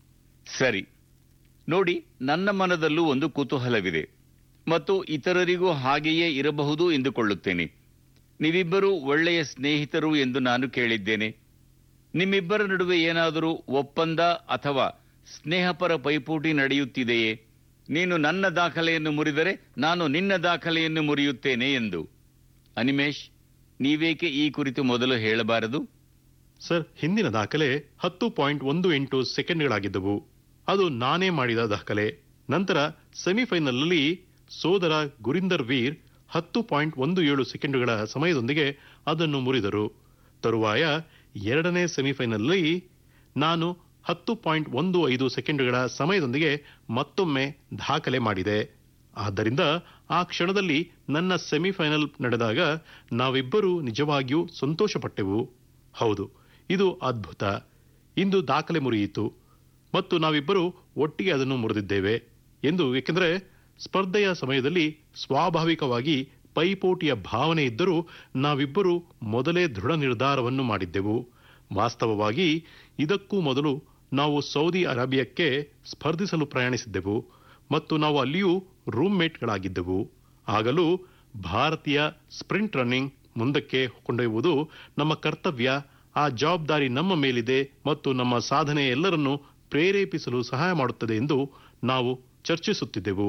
ಸರಿ, ನೋಡಿ, ನನ್ನ ಮನದಲ್ಲೂ ಒಂದು ಕುತೂಹಲವಿದೆ ಮತ್ತು ಇತರರಿಗೂ ಹಾಗೆಯೇ ಇರಬಹುದು ಎಂದುಕೊಳ್ಳುತ್ತೇನೆ. ನೀವಿಬ್ಬರೂ ಒಳ್ಳೆಯ ಸ್ನೇಹಿತರು ಎಂದು ನಾನು ಕೇಳಿದ್ದೇನೆ. ನಿಮ್ಮಿಬ್ಬರ ನಡುವೆ ಏನಾದರೂ ಒಪ್ಪಂದ ಅಥವಾ ಸ್ನೇಹಪರ ಪೈಪೋಟಿ ನಡೆಯುತ್ತಿದೆಯೇ? ನೀನು ನನ್ನ ದಾಖಲೆಯನ್ನು ಮುರಿದರೆ ನಾನು ನಿನ್ನ ದಾಖಲೆಯನ್ನು ಮುರಿಯುತ್ತೇನೆ ಎಂದು. ಅನಿಮೇಶ್, ನೀವೇಕೆ ಈ ಕುರಿತು ಮೊದಲು ಹೇಳಬಾರದು? ಸರ್, ಹಿಂದಿನ ದಾಖಲೆ ಹತ್ತು ಪಾಯಿಂಟ್ ಒಂದು ಎಂಟು ಸೆಕೆಂಡ್ಗಳಾಗಿದ್ದವು. ಅದು ನಾನೇ ಮಾಡಿದ ದಾಖಲೆ. ನಂತರ ಸೆಮಿಫೈನಲ್ನಲ್ಲಿ ಸೋದರ ಗುರಿಂದರ್ ವೀರ್ ಹತ್ತು ಪಾಯಿಂಟ್ ಒಂದು ಏಳು ಸೆಕೆಂಡುಗಳ ಸಮಯದೊಂದಿಗೆ ಅದನ್ನು ಮುರಿದರು. ತರುವಾಯ ಎರಡನೇ ಸೆಮಿಫೈನಲ್ನಲ್ಲಿ ನಾನು ಹತ್ತು ಪಾಯಿಂಟ್ ಒಂದು ಐದು ಸೆಕೆಂಡುಗಳ ಸಮಯದೊಂದಿಗೆ ಮತ್ತೊಮ್ಮೆ ದಾಖಲೆ ಮಾಡಿದೆ. ಆದ್ದರಿಂದ ಆ ಕ್ಷಣದಲ್ಲಿ ನನ್ನ ಸೆಮಿಫೈನಲ್ ನಡೆದಾಗ ನಾವಿಬ್ಬರೂ ನಿಜವಾಗಿಯೂ ಸಂತೋಷಪಟ್ಟೆವು. ಹೌದು, ಇದು ಅದ್ಭುತ. ಇಂದು ದಾಖಲೆ ಮುರಿಯಿತು ಮತ್ತು ನಾವಿಬ್ಬರೂ ಒಟ್ಟಿಗೆ ಅದನ್ನು ಮುರಿದಿದ್ದೇವೆ ಎಂದು. ಏಕೆಂದರೆ ಸ್ಪರ್ಧೆಯ ಸಮಯದಲ್ಲಿ ಸ್ವಾಭಾವಿಕವಾಗಿ ಪೈಪೋಟಿಯ ಭಾವನೆ ಇದ್ದರೂ ನಾವಿಬ್ಬರೂ ಮೊದಲೇ ದೃಢ ನಿರ್ಧಾರವನ್ನು ಮಾಡಿದ್ದೆವು. ವಾಸ್ತವವಾಗಿ ಇದಕ್ಕೂ ಮೊದಲು ನಾವು ಸೌದಿ ಅರೇಬಿಯಾಕ್ಕೆ ಸ್ಪರ್ಧಿಸಲು ಪ್ರಯಾಣಿಸಿದ್ದೆವು ಮತ್ತು ನಾವು ಅಲ್ಲಿಯೂ ರೂಮ್ಮೇಟ್ಗಳಾಗಿದ್ದೆವು. ಆಗಲೂ ಭಾರತೀಯ ಸ್ಪ್ರಿಂಟ್ ರನ್ನಿಂಗ್ ಮುಂದಕ್ಕೆ ಕೊಂಡೊಯ್ಯುವುದು ನಮ್ಮ ಕರ್ತವ್ಯ, ಆ ಜವಾಬ್ದಾರಿ ನಮ್ಮ ಮೇಲಿದೆ ಮತ್ತು ನಮ್ಮ ಸಾಧನೆ ಎಲ್ಲರನ್ನೂ ಪ್ರೇರೇಪಿಸಲು ಸಹಾಯ ಮಾಡುತ್ತದೆ ಎಂದು ನಾವು ಚರ್ಚಿಸುತ್ತಿದ್ದೆವು.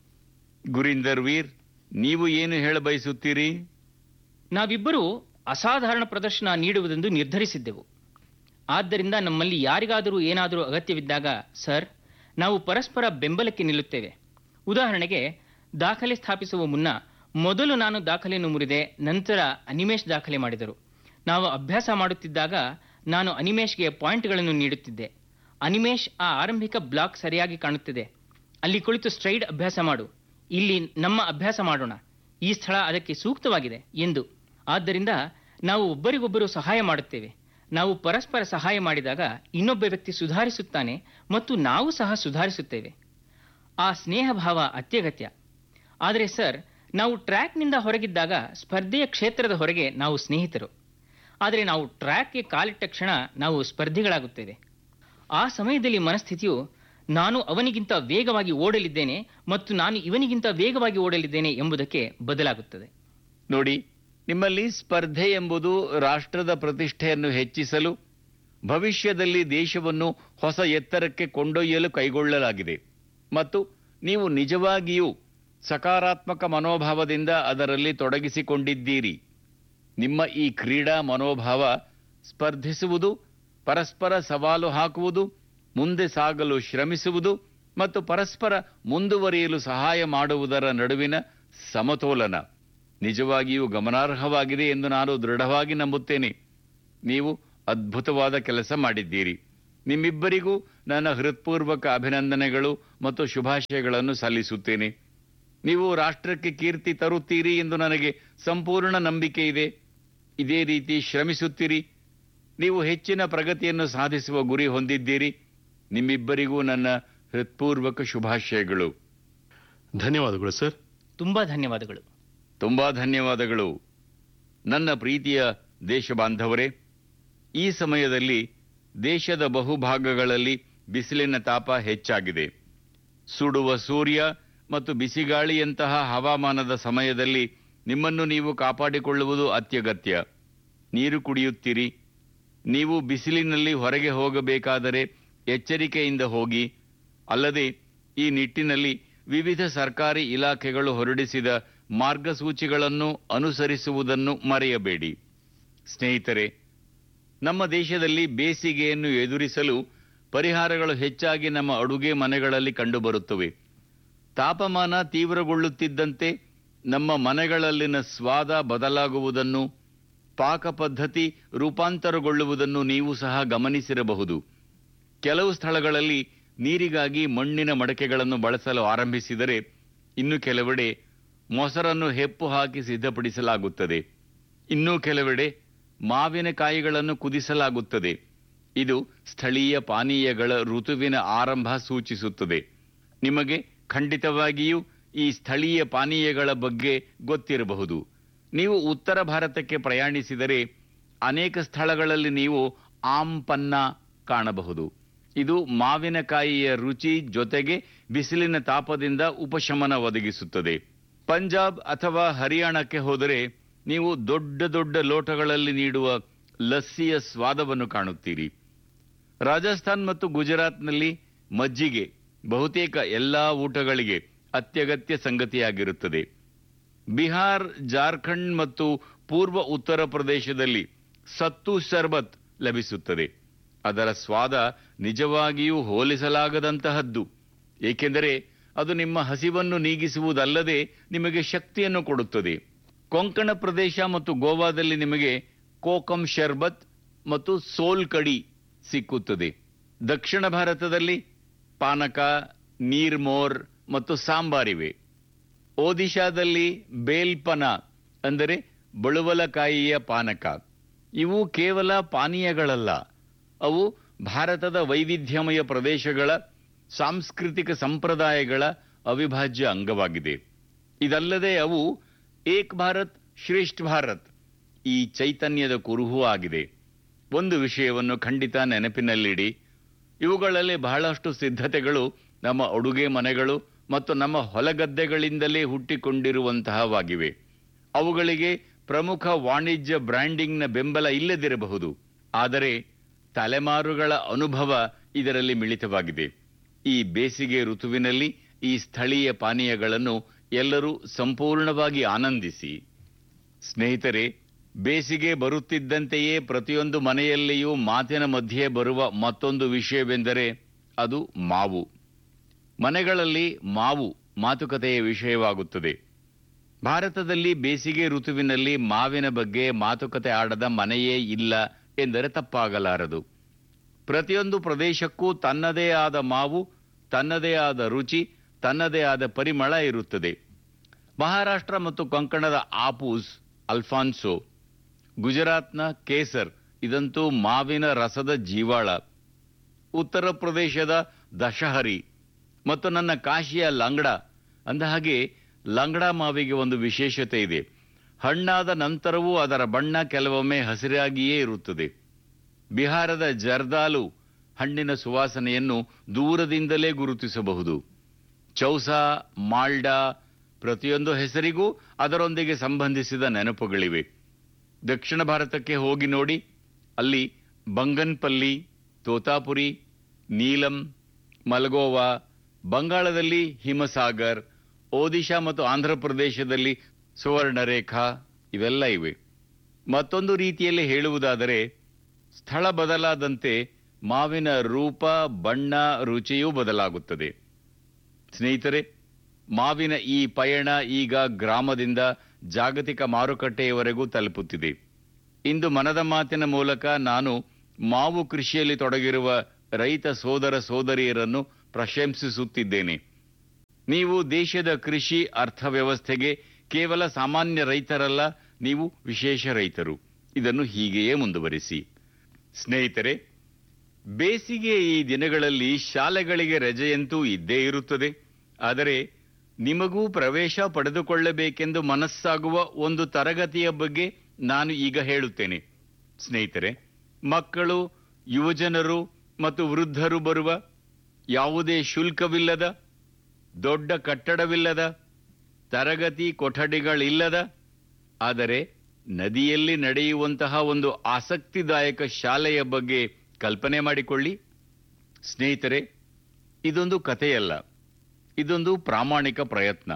ಗುರಿಂದರ್ ವೀರ್, ನೀವು ಏನು ಹೇಳಬಯಸುತ್ತೀರಿ? ನಾವಿಬ್ಬರೂ ಅಸಾಧಾರಣ ಪ್ರದರ್ಶನ ನೀಡುವುದೆಂದು ನಿರ್ಧರಿಸಿದ್ದೆವು. ಆದ್ದರಿಂದ ನಮ್ಮಲ್ಲಿ ಯಾರಿಗಾದರೂ ಏನಾದರೂ ಅಗತ್ಯವಿದ್ದಾಗ ಸರ್, ನಾವು ಪರಸ್ಪರ ಬೆಂಬಲಕ್ಕೆ ನಿಲ್ಲುತ್ತೇವೆ. ಉದಾಹರಣೆಗೆ, ದಾಖಲೆ ಸ್ಥಾಪಿಸುವ ಮುನ್ನ ಮೊದಲು ನಾನು ದಾಖಲೆಯನ್ನು ಮುರಿದೆ, ನಂತರ ಅನಿಮೇಶ್ ದಾಖಲೆ ಮಾಡಿದರು. ನಾವು ಅಭ್ಯಾಸ ಮಾಡುತ್ತಿದ್ದಾಗ ನಾನು ಅನಿಮೇಶ್ಗೆ ಪಾಯಿಂಟ್ಗಳನ್ನು ನೀಡುತ್ತಿದ್ದೆ. ಅನಿಮೇಶ್, ಆ ಆರಂಭಿಕ ಬ್ಲಾಕ್ ಸರಿಯಾಗಿ ಕಾಣುತ್ತಿದೆ, ಅಲ್ಲಿ ಕುಳಿತು ಸ್ಟ್ರೈಡ್ ಅಭ್ಯಾಸ ಮಾಡು, ಇಲ್ಲಿ ನಮ್ಮ ಅಭ್ಯಾಸ ಮಾಡೋಣ, ಈ ಸ್ಥಳ ಅದಕ್ಕೆ ಸೂಕ್ತವಾಗಿದೆ ಎಂದು. ಆದ್ದರಿಂದ ನಾವು ಒಬ್ಬರಿಗೊಬ್ಬರು ಸಹಾಯ ಮಾಡುತ್ತೇವೆ. ನಾವು ಪರಸ್ಪರ ಸಹಾಯ ಮಾಡಿದಾಗ ಇನ್ನೊಬ್ಬ ವ್ಯಕ್ತಿ ಸುಧಾರಿಸುತ್ತಾನೆ ಮತ್ತು ನಾವು ಸಹ ಸುಧಾರಿಸುತ್ತೇವೆ. ಆ ಸ್ನೇಹ ಭಾವ ಅತ್ಯಗತ್ಯ. ಆದರೆ ಸರ್, ನಾವು ಟ್ರ್ಯಾಕ್ನಿಂದ ಹೊರಗಿದ್ದಾಗ ಸ್ಪರ್ಧೆಯ ಕ್ಷೇತ್ರದ ಹೊರಗೆ ನಾವು ಸ್ನೇಹಿತರು. ಆದರೆ ನಾವು ಟ್ರ್ಯಾಕ್ಗೆ ಕಾಲಿಟ್ಟ ಕ್ಷಣ ನಾವು ಸ್ಪರ್ಧಿಗಳಾಗುತ್ತೇವೆ. ಆ ಸಮಯದಲ್ಲಿ ಮನಸ್ಥಿತಿಯು ನಾನು ಅವನಿಗಿಂತ ವೇಗವಾಗಿ ಓಡಲಿದ್ದೇನೆ ಮತ್ತು ನಾನು ಇವನಿಗಿಂತ ವೇಗವಾಗಿ ಓಡಲಿದ್ದೇನೆ ಎಂಬುದಕ್ಕೆ ಬದಲಾಗುತ್ತದೆ. ನೋಡಿ, ನಿಮ್ಮಲ್ಲಿ ಸ್ಪರ್ಧೆ ಎಂಬುದು ರಾಷ್ಟ್ರದ ಪ್ರತಿಷ್ಠೆಯನ್ನು ಹೆಚ್ಚಿಸಲು, ಭವಿಷ್ಯದಲ್ಲಿ ದೇಶವನ್ನು ಹೊಸ ಎತ್ತರಕ್ಕೆ ಕೊಂಡೊಯ್ಯಲು ಕೈಗೊಳ್ಳಲಾಗಿದೆ ಮತ್ತು ನೀವು ನಿಜವಾಗಿಯೂ ಸಕಾರಾತ್ಮಕ ಮನೋಭಾವದಿಂದ ಅದರಲ್ಲಿ ತೊಡಗಿಸಿಕೊಂಡಿದ್ದೀರಿ. ನಿಮ್ಮ ಈ ಕ್ರೀಡಾ ಮನೋಭಾವ ಸ್ಪರ್ಧಿಸುವುದು, ಪರಸ್ಪರ ಸವಾಲು ಹಾಕುವುದು, ಮುಂದೆ ಸಾಗಲು ಶ್ರಮಿಸುವುದು ಮತ್ತು ಪರಸ್ಪರ ಮುಂದುವರಿಯಲು ಸಹಾಯ ಮಾಡುವುದರ ನಡುವಿನ ಸಮತೋಲನ. ನಿಜವಾಗಿಯೂ ಗಮನಾರ್ಹವಾಗಿದೆ ಎಂದು ನಾನು ದೃಢವಾಗಿ ನಂಬುತ್ತೇನೆ. ನೀವು ಅದ್ಭುತವಾದ ಕೆಲಸ ಮಾಡಿದ್ದೀರಿ. ನಿಮ್ಮಿಬ್ಬರಿಗೂ ನನ್ನ ಹೃತ್ಪೂರ್ವಕ ಅಭಿನಂದನೆಗಳು ಮತ್ತು ಶುಭಾಶಯಗಳನ್ನು ಸಲ್ಲಿಸುತ್ತೇನೆ. ನೀವು ರಾಷ್ಟ್ರಕ್ಕೆ ಕೀರ್ತಿ ತರುತ್ತೀರಿ ಎಂದು ನನಗೆ ಸಂಪೂರ್ಣ ನಂಬಿಕೆ ಇದೆ. ಇದೇ ರೀತಿ ಶ್ರಮಿಸುತ್ತೀರಿ. ನೀವು ಹೆಚ್ಚಿನ ಪ್ರಗತಿಯನ್ನು ಸಾಧಿಸುವ ಗುರಿ ಹೊಂದಿದ್ದೀರಿ. ನಿಮ್ಮಿಬ್ಬರಿಗೂ ನನ್ನ ಹೃತ್ಪೂರ್ವಕ ಶುಭಾಶಯಗಳು. ಧನ್ಯವಾದಗಳು ಸರ್. ತುಂಬಾ ಧನ್ಯವಾದಗಳು. ತುಂಬಾ ಧನ್ಯವಾದಗಳು. ನನ್ನ ಪ್ರೀತಿಯ ದೇಶಬಾಂಧವರೇ, ಈ ಸಮಯದಲ್ಲಿ ದೇಶದ ಬಹುಭಾಗಗಳಲ್ಲಿ ಬಿಸಿಲಿನ ತಾಪ ಹೆಚ್ಚಾಗಿದೆ. ಸುಡುವ ಸೂರ್ಯ ಮತ್ತು ಬಿಸಿಗಾಳಿಯಂತಹ ಹವಾಮಾನದ ಸಮಯದಲ್ಲಿ ನಿಮ್ಮನ್ನು ನೀವು ಕಾಪಾಡಿಕೊಳ್ಳುವುದು ಅತ್ಯಗತ್ಯ. ನೀರು ಕುಡಿಯುತ್ತೀರಿ. ನೀವು ಬಿಸಿಲಿನಲ್ಲಿ ಹೊರಗೆ ಹೋಗಬೇಕಾದರೆ ಎಚ್ಚರಿಕೆಯಿಂದ ಹೋಗಿ. ಅಲ್ಲದೆ ಈ ನಿಟ್ಟಿನಲ್ಲಿ ವಿವಿಧ ಸರ್ಕಾರಿ ಇಲಾಖೆಗಳು ಹೊರಡಿಸಿದ ಮಾರ್ಗಸೂಚಿಗಳನ್ನು ಅನುಸರಿಸುವುದನ್ನು ಮರೆಯಬೇಡಿ. ಸ್ನೇಹಿತರೆ, ನಮ್ಮ ದೇಶದಲ್ಲಿ ಬೇಸಿಗೆಯನ್ನು ಎದುರಿಸಲು ಪರಿಹಾರಗಳು ಹೆಚ್ಚಾಗಿ ನಮ್ಮ ಅಡುಗೆ ಮನೆಗಳಲ್ಲಿ ಕಂಡುಬರುತ್ತವೆ. ತಾಪಮಾನ ತೀವ್ರಗೊಳ್ಳುತ್ತಿದ್ದಂತೆ ನಮ್ಮ ಮನೆಗಳಲ್ಲಿನ ಸ್ವಾದ ಬದಲಾಗುವುದನ್ನು, ಪಾಕ ಪದ್ಧತಿ ರೂಪಾಂತರಗೊಳ್ಳುವುದನ್ನು ನೀವು ಸಹ ಗಮನಿಸಿರಬಹುದು. ಕೆಲವು ಸ್ಥಳಗಳಲ್ಲಿ ನೀರಿಗಾಗಿ ಮಣ್ಣಿನ ಮಡಕೆಗಳನ್ನು ಬಳಸಲು ಆರಂಭಿಸಿದರೆ, ಇನ್ನು ಕೆಲವೆಡೆ ಮೊಸರನ್ನು ಹೆಪ್ಪು ಹಾಕಿ ಸಿದ್ಧಪಡಿಸಲಾಗುತ್ತದೆ. ಇನ್ನೂ ಕೆಲವೆಡೆ ಮಾವಿನಕಾಯಿಗಳನ್ನು ಕುದಿಸಲಾಗುತ್ತದೆ. ಇದು ಸ್ಥಳೀಯ ಪಾನೀಯಗಳ ಋತುವಿನ ಆರಂಭ ಸೂಚಿಸುತ್ತದೆ. ನಿಮಗೆ ಖಂಡಿತವಾಗಿಯೂ ಈ ಸ್ಥಳೀಯ ಪಾನೀಯಗಳ ಬಗ್ಗೆ ಗೊತ್ತಿರಬಹುದು. ನೀವು ಉತ್ತರ ಭಾರತಕ್ಕೆ ಪ್ರಯಾಣಿಸಿದರೆ ಅನೇಕ ಸ್ಥಳಗಳಲ್ಲಿ ನೀವು ಆಮ್ ಪನ್ನ ಕಾಣಬಹುದು. ಇದು ಮಾವಿನಕಾಯಿಯ ರುಚಿ ಜೊತೆಗೆ ಬಿಸಿಲಿನ ತಾಪದಿಂದ ಉಪಶಮನ ಒದಗಿಸುತ್ತದೆ. ಪಂಜಾಬ್ ಅಥವಾ ಹರಿಯಾಣಕ್ಕೆ ಹೋದರೆ ನೀವು ದೊಡ್ಡ ದೊಡ್ಡ ಲೋಟಗಳಲ್ಲಿ ನೀಡುವ ಲಸ್ಸಿಯ ಸ್ವಾದವನ್ನು ಕಾಣುತ್ತೀರಿ. ರಾಜಸ್ಥಾನ್ ಮತ್ತು ಗುಜರಾತ್ನಲ್ಲಿ ಮಜ್ಜಿಗೆ ಬಹುತೇಕ ಎಲ್ಲಾ ಊಟಗಳಿಗೆ ಅತ್ಯಗತ್ಯ ಸಂಗತಿಯಾಗಿರುತ್ತದೆ. ಬಿಹಾರ್, ಜಾರ್ಖಂಡ್ ಮತ್ತು ಪೂರ್ವ ಉತ್ತರ ಪ್ರದೇಶದಲ್ಲಿ ಸತ್ತು ಶರ್ಬತ್ ಲಭಿಸುತ್ತದೆ. ಅದರ ಸ್ವಾದ ನಿಜವಾಗಿಯೂ ಹೋಲಿಸಲಾಗದಂತಹದ್ದು, ಏಕೆಂದರೆ ಅದು ನಿಮ್ಮ ಹಸಿವನ್ನು ನೀಗಿಸುವುದಲ್ಲದೆ ನಿಮಗೆ ಶಕ್ತಿಯನ್ನು ಕೊಡುತ್ತದೆ. ಕೊಂಕಣ ಪ್ರದೇಶ ಮತ್ತು ಗೋವಾದಲ್ಲಿ ನಿಮಗೆ ಕೋಕಂ ಶರ್ಬತ್ ಮತ್ತು ಸೋಲ್ ಕಡಿ ಸಿಕ್ಕುತ್ತದೆ. ದಕ್ಷಿಣ ಭಾರತದಲ್ಲಿ ಪಾನಕ, ನೀರ್ಮೋರ್ ಮತ್ತು ಸಾಂಬಾರಿವೆ. ಒಡಿಶಾದಲ್ಲಿ ಬೇಲ್ಪನ ಅಂದರೆ ಬಳುವಲಕಾಯಿಯ ಪಾನಕ. ಇವು ಕೇವಲ ಪಾನೀಯಗಳಲ್ಲ, ಅವು ಭಾರತದ ವೈವಿಧ್ಯಮಯ ಪ್ರದೇಶಗಳ ಸಾಂಸ್ಕೃತಿಕ ಸಂಪ್ರದಾಯಗಳ ಅವಿಭಾಜ್ಯ ಅಂಗವಾಗಿದೆ. ಇದಲ್ಲದೆ ಅವು ಏಕ್ ಭಾರತ್ ಶ್ರೇಷ್ಠ ಭಾರತ್ ಈ ಚೈತನ್ಯದ ಕುರುಹೂ ಆಗಿದೆ. ಒಂದು ವಿಷಯವನ್ನು ಖಂಡಿತ ನೆನಪಿನಲ್ಲಿಡಿ, ಇವುಗಳಲ್ಲಿ ಬಹಳಷ್ಟು ಸಿದ್ಧತೆಗಳು ನಮ್ಮ ಅಡುಗೆ ಮನೆಗಳು ಮತ್ತು ನಮ್ಮ ಹೊಲಗದ್ದೆಗಳಿಂದಲೇ ಹುಟ್ಟಿಕೊಂಡಿರುವಂತಹವಾಗಿವೆ. ಅವುಗಳಿಗೆ ಪ್ರಮುಖ ವಾಣಿಜ್ಯ ಬ್ರ್ಯಾಂಡಿಂಗ್ನ ಬೆಂಬಲ ಇಲ್ಲದಿರಬಹುದು, ಆದರೆ ತಲೆಮಾರುಗಳ ಅನುಭವ ಇದರಲ್ಲಿ ಮಿಳಿತವಾಗಿದೆ. ಈ ಬೇಸಿಗೆ ಋತುವಿನಲ್ಲಿ ಈ ಸ್ಥಳೀಯ ಪಾನೀಯಗಳನ್ನು ಎಲ್ಲರೂ ಸಂಪೂರ್ಣವಾಗಿ ಆನಂದಿಸಿ. ಸ್ನೇಹಿತರೆ, ಬೇಸಿಗೆ ಬರುತ್ತಿದ್ದಂತೆಯೇ ಪ್ರತಿಯೊಂದು ಮನೆಯಲ್ಲಿಯೂ ಮಾತಿನ ಮಧ್ಯೆ ಬರುವ ಮತ್ತೊಂದು ವಿಷಯವೆಂದರೆ ಅದು ಮಾವು. ಮನೆಗಳಲ್ಲಿ ಮಾವು ಮಾತುಕತೆಯ ವಿಷಯವಾಗುತ್ತದೆ. ಭಾರತದಲ್ಲಿ ಬೇಸಿಗೆ ಋತುವಿನಲ್ಲಿ ಮಾವಿನ ಬಗ್ಗೆ ಮಾತುಕತೆ ಆಡದ ಮನೆಯೇ ಇಲ್ಲ ಎಂದರೆ ತಪ್ಪಾಗಲಾರದು. ಪ್ರತಿಯೊಂದು ಪ್ರದೇಶಕ್ಕೂ ತನ್ನದೇ ಆದ ಮಾವು, ತನ್ನದೇ ಆದ ರುಚಿ, ತನ್ನದೇ ಆದ ಪರಿಮಳ ಇರುತ್ತದೆ. ಮಹಾರಾಷ್ಟ್ರ ಮತ್ತು ಕೊಂಕಣದ ಆಪೂಸ್, ಅಲ್ಫಾನ್ಸೋ, ಗುಜರಾತ್ನ ಕೇಸರ್ ಇದಂತೂ ಮಾವಿನ ರಸದ ಜೀವಾಳ. ಉತ್ತರ ಪ್ರದೇಶದ ದಶಹರಿ ಮತ್ತು ನನ್ನ ಕಾಶಿಯ ಲಂಗಡಾ. ಅಂದಹಾಗೆ ಲಂಗಡಾ ಮಾವಿಗೆ ಒಂದು ವಿಶೇಷತೆ ಇದೆ. ಹಣ್ಣಾದ ನಂತರವೂ ಅದರ ಬಣ್ಣ ಕೆಲವೊಮ್ಮೆ ಹಸಿರಾಗಿಯೇ ಇರುತ್ತದೆ. ಬಿಹಾರದ ಜರ್ದಾಲು ಹಣ್ಣಿನ ಸುವಾಸನೆಯನ್ನು ದೂರದಿಂದಲೇ ಗುರುತಿಸಬಹುದು. ಚೌಸಾ, ಮಾಲ್ಡಾ ಪ್ರತಿಯೊಂದು ಹೆಸರಿಗೂ ಅದರೊಂದಿಗೆ ಸಂಬಂಧಿಸಿದ ನೆನಪುಗಳಿವೆ. ದಕ್ಷಿಣ ಭಾರತಕ್ಕೆ ಹೋಗಿ ನೋಡಿ, ಅಲ್ಲಿ ಬಂಗನ್ಪಲ್ಲಿ, ತೋತಾಪುರಿ, ನೀಲಂ, ಮಲ್ಗೋವಾ, ಬಂಗಾಳದಲ್ಲಿ ಹಿಮಸಾಗರ್, ಒಡಿಶಾ ಮತ್ತು ಆಂಧ್ರಪ್ರದೇಶದಲ್ಲಿ ಸುವರ್ಣರೇಖಾ ಇವೆಲ್ಲ ಇವೆ. ಮತ್ತೊಂದು ರೀತಿಯಲ್ಲಿ ಹೇಳುವುದಾದರೆ, ಸ್ಥಳ ಬದಲಾದಂತೆ ಮಾವಿನ ರೂಪ, ಬಣ್ಣ, ರುಚಿಯೂ ಬದಲಾಗುತ್ತದೆ. ಸ್ನೇಹಿತರೆ, ಮಾವಿನ ಈ ಪಯಣ ಈಗ ಗ್ರಾಮದಿಂದ ಜಾಗತಿಕ ಮಾರುಕಟ್ಟೆಯವರೆಗೂ ತಲುಪುತ್ತಿದೆ. ಇಂದು ಮನದ ಮಾತಿನ ಮೂಲಕ ನಾನು ಮಾವು ಕೃಷಿಯಲ್ಲಿ ತೊಡಗಿರುವ ರೈತ ಸೋದರ ಸೋದರಿಯರನ್ನು ಪ್ರಶಂಸಿಸುತ್ತಿದ್ದೇನೆ. ನೀವು ದೇಶದ ಕೃಷಿ ಅರ್ಥವ್ಯವಸ್ಥೆಗೆ ಕೇವಲ ಸಾಮಾನ್ಯ ರೈತರಲ್ಲ, ನೀವು ವಿಶೇಷ ರೈತರು. ಇದನ್ನು ಹೀಗೆಯೇ ಮುಂದುವರಿಸಿ. ಸ್ನೇಹಿತರೆ, ಬೇಸಿಗೆ ಈ ದಿನಗಳಲ್ಲಿ ಶಾಲೆಗಳಿಗೆ ರಜೆಯಂತೂ ಇದ್ದೇ ಇರುತ್ತದೆ. ಆದರೆ ನಿಮಗೂ ಪ್ರವೇಶ ಪಡೆದುಕೊಳ್ಳಬೇಕೆಂದು ಮನಸ್ಸಾಗುವ ಒಂದು ತರಗತಿಯ ಬಗ್ಗೆ ನಾನು ಈಗ ಹೇಳುತ್ತೇನೆ. ಸ್ನೇಹಿತರೆ, ಮಕ್ಕಳು, ಯುವಜನರು ಮತ್ತು ವೃದ್ಧರು ಬರುವ, ಯಾವುದೇ ಶುಲ್ಕವಿಲ್ಲದ, ದೊಡ್ಡ ಕಟ್ಟಡವಿಲ್ಲದ, ತರಗತಿ ಕೊಠಡಿಗಳಿಲ್ಲದ, ಆದರೆ ನದಿಯಲ್ಲಿ ನಡೆಯುವಂತಹ ಒಂದು ಆಸಕ್ತಿದಾಯಕ ಶಾಲೆಯ ಬಗ್ಗೆ ಕಲ್ಪನೆ ಮಾಡಿಕೊಳ್ಳಿ. ಸ್ನೇಹಿತರೆ, ಇದೊಂದು ಕಥೆಯಲ್ಲ, ಇದೊಂದು ಪ್ರಾಮಾಣಿಕ ಪ್ರಯತ್ನ.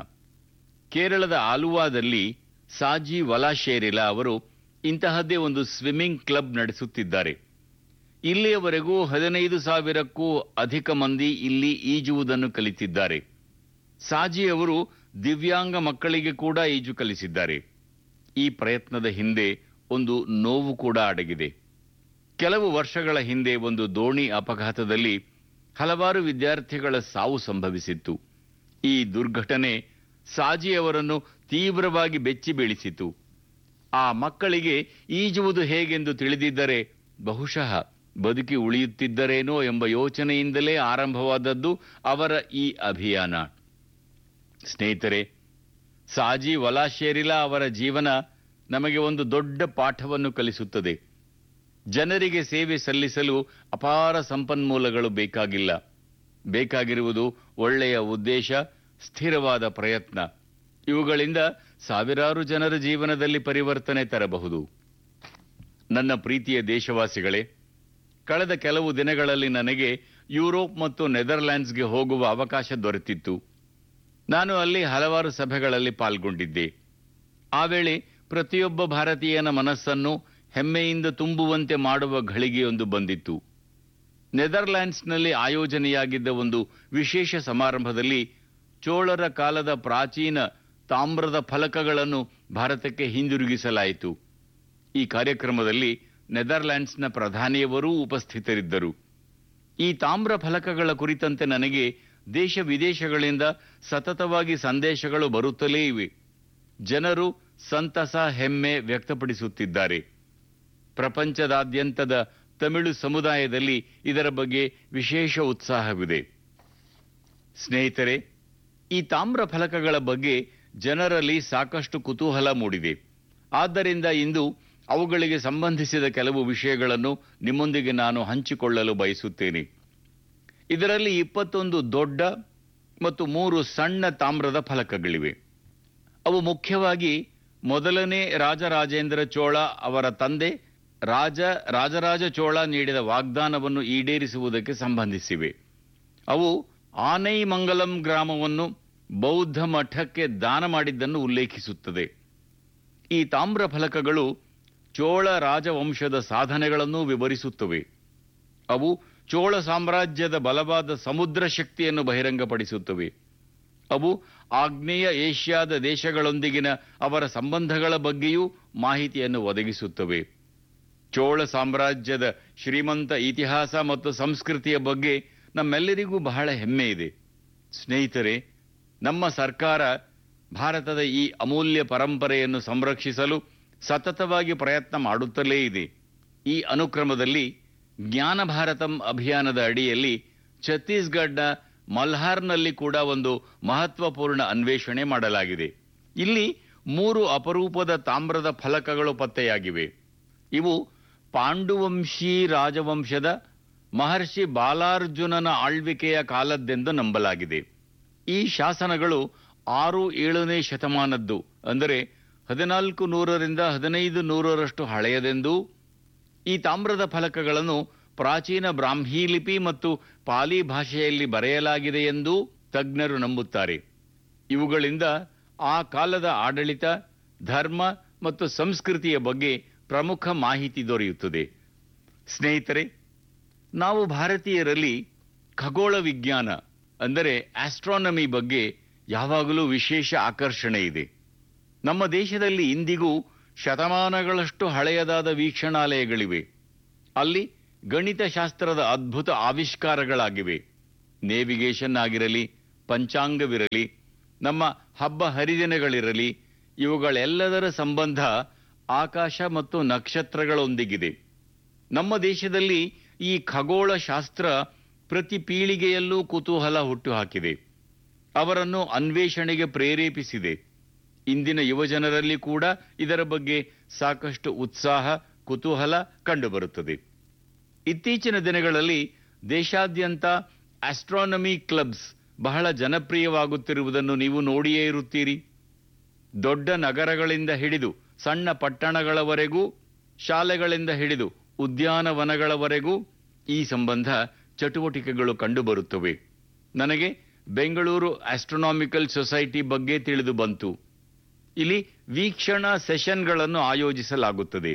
ಕೇರಳದ ಆಲುವಾದಲ್ಲಿ ಸಾಜಿ ವಲಾಶೇರಿಲಾ ಅವರು ಇಂತಹದ್ದೇ ಒಂದು ಸ್ವಿಮ್ಮಿಂಗ್ ಕ್ಲಬ್ ನಡೆಸುತ್ತಿದ್ದಾರೆ. ಇಲ್ಲಿಯವರೆಗೂ ಹದಿನೈದು ಸಾವಿರಕ್ಕೂ ಅಧಿಕ ಮಂದಿ ಇಲ್ಲಿ ಈಜುವುದನ್ನು ಕಲಿತಿದ್ದಾರೆ. ಸಾಜಿ ಅವರು ದಿವ್ಯಾಂಗ ಮಕ್ಕಳಿಗೆ ಕೂಡ ಈಜು ಕಲಿಸಿದ್ದಾರೆ. ಈ ಪ್ರಯತ್ನದ ಹಿಂದೆ ಒಂದು ನೋವು ಕೂಡ ಅಡಗಿದೆ. ಕೆಲವು ವರ್ಷಗಳ ಹಿಂದೆ ಒಂದು ದೋಣಿ ಅಪಘಾತದಲ್ಲಿ ಹಲವಾರು ವಿದ್ಯಾರ್ಥಿಗಳ ಸಾವು ಸಂಭವಿಸಿತ್ತು. ಈ ದುರ್ಘಟನೆ ಸಾಜಿ ಅವರನ್ನು ತೀವ್ರವಾಗಿ ಬೆಚ್ಚಿ ಬೀಳಿಸಿತು. ಆ ಮಕ್ಕಳಿಗೆ ಈಜುವುದು ಹೇಗೆಂದು ತಿಳಿದಿದ್ದರೆ ಬಹುಶಃ ಬದುಕಿ ಉಳಿಯುತ್ತಿದ್ದರೇನೋ ಎಂಬ ಯೋಚನೆಯಿಂದಲೇ ಆರಂಭವಾದದ್ದು ಅವರ ಈ ಅಭಿಯಾನ. ಸ್ನೇಹಿತರೆ, ಸಾಜಿ ವಲಾಶೇರಿಲಾ ಅವರ ಜೀವನ ನಮಗೆ ಒಂದು ದೊಡ್ಡ ಪಾಠವನ್ನು ಕಲಿಸುತ್ತದೆ. ಜನರಿಗೆ ಸೇವೆ ಸಲ್ಲಿಸಲು ಅಪಾರ ಸಂಪನ್ಮೂಲಗಳು ಬೇಕಾಗಿಲ್ಲ. ಬೇಕಾಗಿರುವುದು ಒಳ್ಳೆಯ ಉದ್ದೇಶ, ಸ್ಥಿರವಾದ ಪ್ರಯತ್ನ. ಇವುಗಳಿಂದ ಸಾವಿರಾರು ಜನರ ಜೀವನದಲ್ಲಿ ಪರಿವರ್ತನೆ ತರಬಹುದು. ನನ್ನ ಪ್ರೀತಿಯ ದೇಶವಾಸಿಗಳೇ, ಕಳೆದ ಕೆಲವು ದಿನಗಳಲ್ಲಿ ನನಗೆ ಯುರೋಪ್ ಮತ್ತು ನೆದರ್ಲ್ಯಾಂಡ್ಸ್ಗೆ ಹೋಗುವ ಅವಕಾಶ ದೊರೆತಿತ್ತು. ನಾನು ಅಲ್ಲಿ ಹಲವಾರು ಸಭೆಗಳಲ್ಲಿ ಪಾಲ್ಗೊಂಡಿದ್ದೆ. ಆ ವೇಳೆ ಪ್ರತಿಯೊಬ್ಬ ಭಾರತೀಯನ ಮನಸ್ಸನ್ನು ಹೆಮ್ಮೆಯಿಂದ ತುಂಬುವಂತೆ ಮಾಡುವ ಘಳಿಗೆಯೊಂದು ಬಂದಿತ್ತು. ನೆದರ್ಲ್ಯಾಂಡ್ಸ್ನಲ್ಲಿ ಆಯೋಜನೆಯಾಗಿದ್ದ ಒಂದು ವಿಶೇಷ ಸಮಾರಂಭದಲ್ಲಿ ಚೋಳರ ಕಾಲದ ಪ್ರಾಚೀನ ತಾಮ್ರದ ಫಲಕಗಳನ್ನು ಭಾರತಕ್ಕೆ ಹಿಂದಿರುಗಿಸಲಾಯಿತು. ಈ ಕಾರ್ಯಕ್ರಮದಲ್ಲಿ ನೆದರ್ಲ್ಯಾಂಡ್ಸ್ನ ಪ್ರಧಾನಿಯವರೂ ಉಪಸ್ಥಿತರಿದ್ದರು. ಈ ತಾಮ್ರ ಫಲಕಗಳ ಕುರಿತಂತೆ ನನಗೆ ದೇಶ ವಿದೇಶಗಳಿಂದ ಸತತವಾಗಿ ಸಂದೇಶಗಳು ಬರುತ್ತಲೇ ಇವೆ. ಜನರು ಸಂತಸ, ಹೆಮ್ಮೆ ವ್ಯಕ್ತಪಡಿಸುತ್ತಿದ್ದಾರೆ. ಪ್ರಪಂಚದಾದ್ಯಂತದ ತಮಿಳು ಸಮುದಾಯದಲ್ಲಿ ಇದರ ಬಗ್ಗೆ ವಿಶೇಷ ಉತ್ಸಾಹವಿದೆ. ಸ್ನೇಹಿತರೆ, ಈ ತಾಮ್ರ ಫಲಕಗಳ ಬಗ್ಗೆ ಜನರಲ್ಲಿ ಸಾಕಷ್ಟು ಕುತೂಹಲ ಮೂಡಿದೆ. ಆದ್ದರಿಂದ ಇಂದು ಅವುಗಳಿಗೆ ಸಂಬಂಧಿಸಿದ ಕೆಲವು ವಿಷಯಗಳನ್ನು ನಿಮ್ಮೊಂದಿಗೆ ನಾನು ಹಂಚಿಕೊಳ್ಳಲು ಬಯಸುತ್ತೇನೆ. ಇದರಲ್ಲಿ ಇಪ್ಪತ್ತೊಂದು ದೊಡ್ಡ ಮತ್ತು ಮೂರು ಸಣ್ಣ ತಾಮ್ರದ ಫಲಕಗಳಿವೆ. ಅವು ಮುಖ್ಯವಾಗಿ ಮೊದಲನೇ ರಾಜರಾಜೇಂದ್ರ ಚೋಳ ಅವರ ತಂದೆ ರಾಜ ರಾಜರಾಜ ಚೋಳ ನೀಡಿದ ವಾಗ್ದಾನವನ್ನು ಈಡೇರಿಸುವುದಕ್ಕೆ ಸಂಬಂಧಿಸಿವೆ. ಅವು ಆನೈಮಂಗಲಂ ಗ್ರಾಮವನ್ನು ಬೌದ್ಧ ಮಠಕ್ಕೆ ದಾನ ಮಾಡಿದ್ದನ್ನು ಉಲ್ಲೇಖಿಸುತ್ತದೆ. ಈ ತಾಮ್ರ ಫಲಕಗಳು ಚೋಳ ರಾಜವಂಶದ ಸಾಧನೆಗಳನ್ನೂ ವಿವರಿಸುತ್ತವೆ. ಅವು ಚೋಳ ಸಾಮ್ರಾಜ್ಯದ ಬಲವಾದ ಸಮುದ್ರ ಶಕ್ತಿಯನ್ನು ಬಹಿರಂಗಪಡಿಸುತ್ತವೆ. ಅವು ಆಗ್ನೇಯ ಏಷ್ಯಾದ ದೇಶಗಳೊಂದಿಗಿನ ಅವರ ಸಂಬಂಧಗಳ ಬಗ್ಗೆಯೂ ಮಾಹಿತಿಯನ್ನು ಒದಗಿಸುತ್ತವೆ. ಚೋಳ ಸಾಮ್ರಾಜ್ಯದ ಶ್ರೀಮಂತ ಇತಿಹಾಸ ಮತ್ತು ಸಂಸ್ಕೃತಿಯ ಬಗ್ಗೆ ನಮ್ಮೆಲ್ಲರಿಗೂ ಬಹಳ ಹೆಮ್ಮೆ ಇದೆ. ಸ್ನೇಹಿತರೆ, ನಮ್ಮ ಸರ್ಕಾರ ಭಾರತದ ಈ ಅಮೂಲ್ಯ ಪರಂಪರೆಯನ್ನು ಸಂರಕ್ಷಿಸಲು ಸತತವಾಗಿ ಪ್ರಯತ್ನ ಮಾಡುತ್ತಲೇ ಇದೆ. ಈ ಅನುಕ್ರಮದಲ್ಲಿ ಜ್ಞಾನ ಭಾರತಂ ಅಭಿಯಾನದ ಅಡಿಯಲ್ಲಿ ಛತ್ತೀಸ್ಗಢನ ಮಲ್ಹಾರ್ನಲ್ಲಿ ಕೂಡ ಒಂದು ಮಹತ್ವಪೂರ್ಣ ಅನ್ವೇಷಣೆ ಮಾಡಲಾಗಿದೆ. ಇಲ್ಲಿ ಮೂರು ಅಪರೂಪದ ತಾಮ್ರದ ಫಲಕಗಳು ಪತ್ತೆಯಾಗಿವೆ. ಇವು ಪಾಂಡುವಂಶಿ ರಾಜವಂಶದ ಮಹರ್ಷಿ ಬಾಲಾರ್ಜುನನ ಆಳ್ವಿಕೆಯ ಕಾಲದ್ದೆಂದು ನಂಬಲಾಗಿದೆ. ಈ ಶಾಸನಗಳು ಆರು ಏಳನೇ ಶತಮಾನದ್ದು, ಅಂದರೆ ಹದಿನಾಲ್ಕು ನೂರರಿಂದ ಹದಿನೈದು ನೂರರಷ್ಟು ಹಳೆಯದೆಂದೂ, ಈ ತಾಮ್ರದ ಫಲಕಗಳನ್ನು ಪ್ರಾಚೀನ ಬ್ರಾಹ್ಮೀ ಲಿಪಿ ಮತ್ತು ಪಾಲಿ ಭಾಷೆಯಲ್ಲಿ ಬರೆಯಲಾಗಿದೆ ಎಂದೂ ತಜ್ಞರು ನಂಬುತ್ತಾರೆ. ಇವುಗಳಿಂದ ಆ ಕಾಲದ ಆಡಳಿತ, ಧರ್ಮ ಮತ್ತು ಸಂಸ್ಕೃತಿಯ ಬಗ್ಗೆ ಪ್ರಮುಖ ಮಾಹಿತಿ ದೊರೆಯುತ್ತದೆ. ಸ್ನೇಹಿತರೆ, ನಾವು ಭಾರತೀಯರಲ್ಲಿ ಖಗೋಳ ವಿಜ್ಞಾನ ಅಂದರೆ ಆಸ್ಟ್ರಾನಮಿ ಬಗ್ಗೆ ಯಾವಾಗಲೂ ವಿಶೇಷ ಆಕರ್ಷಣೆ ಇದೆ. ನಮ್ಮ ದೇಶದಲ್ಲಿ ಇಂದಿಗೂ ಶತಮಾನಗಳಷ್ಟು ಹಳೆಯದಾದ ವೀಕ್ಷಣಾಲಯಗಳಿವೆ. ಅಲ್ಲಿ ಗಣಿತಶಾಸ್ತ್ರದ ಅದ್ಭುತ ಆವಿಷ್ಕಾರಗಳಾಗಿವೆ. ನೇವಿಗೇಷನ್ ಆಗಿರಲಿ, ಪಂಚಾಂಗವಿರಲಿ, ನಮ್ಮ ಹಬ್ಬ ಹರಿದಿನಗಳಿರಲಿ, ಇವುಗಳೆಲ್ಲದರ ಸಂಬಂಧ ಆಕಾಶ ಮತ್ತು ನಕ್ಷತ್ರಗಳೊಂದಿಗಿದೆ. ನಮ್ಮ ದೇಶದಲ್ಲಿ ಈ ಖಗೋಳ ಶಾಸ್ತ್ರ ಪ್ರತಿ ಪೀಳಿಗೆಯಲ್ಲೂ ಕುತೂಹಲ ಹುಟ್ಟುಹಾಕಿದೆ, ಅವರನ್ನು ಅನ್ವೇಷಣೆಗೆ ಪ್ರೇರೇಪಿಸಿದೆ. ಇಂದಿನ ಯುವಜನರಲ್ಲಿ ಕೂಡ ಇದರ ಬಗ್ಗೆ ಸಾಕಷ್ಟು ಉತ್ಸಾಹ, ಕುತೂಹಲ ಕಂಡುಬರುತ್ತದೆ. ಇತ್ತೀಚಿನ ದಿನಗಳಲ್ಲಿ ದೇಶಾದ್ಯಂತ ಆಸ್ಟ್ರಾನಮಿ ಕ್ಲಬ್ಸ್ ಬಹಳ ಜನಪ್ರಿಯವಾಗುತ್ತಿರುವುದನ್ನು ನೀವು ನೋಡಿಯೇ ಇರುತ್ತೀರಿ. ದೊಡ್ಡ ನಗರಗಳಿಂದ ಹಿಡಿದು ಸಣ್ಣ ಪಟ್ಟಣಗಳವರೆಗೂ, ಶಾಲೆಗಳಿಂದ ಹಿಡಿದು ಉದ್ಯಾನವನಗಳವರೆಗೂ ಈ ಸಂಬಂಧ ಚಟುವಟಿಕೆಗಳು ಕಂಡುಬರುತ್ತವೆ. ನನಗೆ ಬೆಂಗಳೂರು ಆಸ್ಟ್ರೋನಾಮಿಕಲ್ ಸೊಸೈಟಿ ಬಗ್ಗೆ ತಿಳಿದು ಬಂತು. ಇಲ್ಲಿ ವೀಕ್ಷಣಾ ಸೆಷನ್ಗಳನ್ನು ಆಯೋಜಿಸಲಾಗುತ್ತದೆ.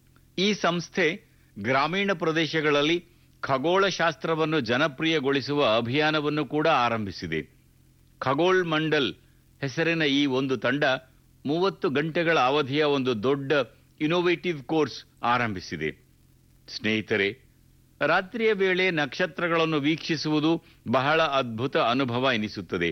ಈ ಸಂಸ್ಥೆ ಗ್ರಾಮೀಣ ಪ್ರದೇಶಗಳಲ್ಲಿ ಖಗೋಳಶಾಸ್ತ್ರವನ್ನು ಜನಪ್ರಿಯಗೊಳಿಸುವ ಅಭಿಯಾನವನ್ನು ಕೂಡ ಆರಂಭಿಸಿದೆ. ಖಗೋಳ್ ಮಂಡಲ್ ಹೆಸರಿನ ಈ ಒಂದು ತಂಡ ಮೂವತ್ತು ಗಂಟೆಗಳ ಅವಧಿಯ ಒಂದು ದೊಡ್ಡ ಇನೋವೇಟಿವ್ ಕೋರ್ಸ್ ಆರಂಭಿಸಿದೆ. ಸ್ನೇಹಿತರೆ, ರಾತ್ರಿಯ ವೇಳೆ ನಕ್ಷತ್ರಗಳನ್ನು ವೀಕ್ಷಿಸುವುದು ಬಹಳ ಅದ್ಭುತ ಅನುಭವ ಎನಿಸುತ್ತದೆ.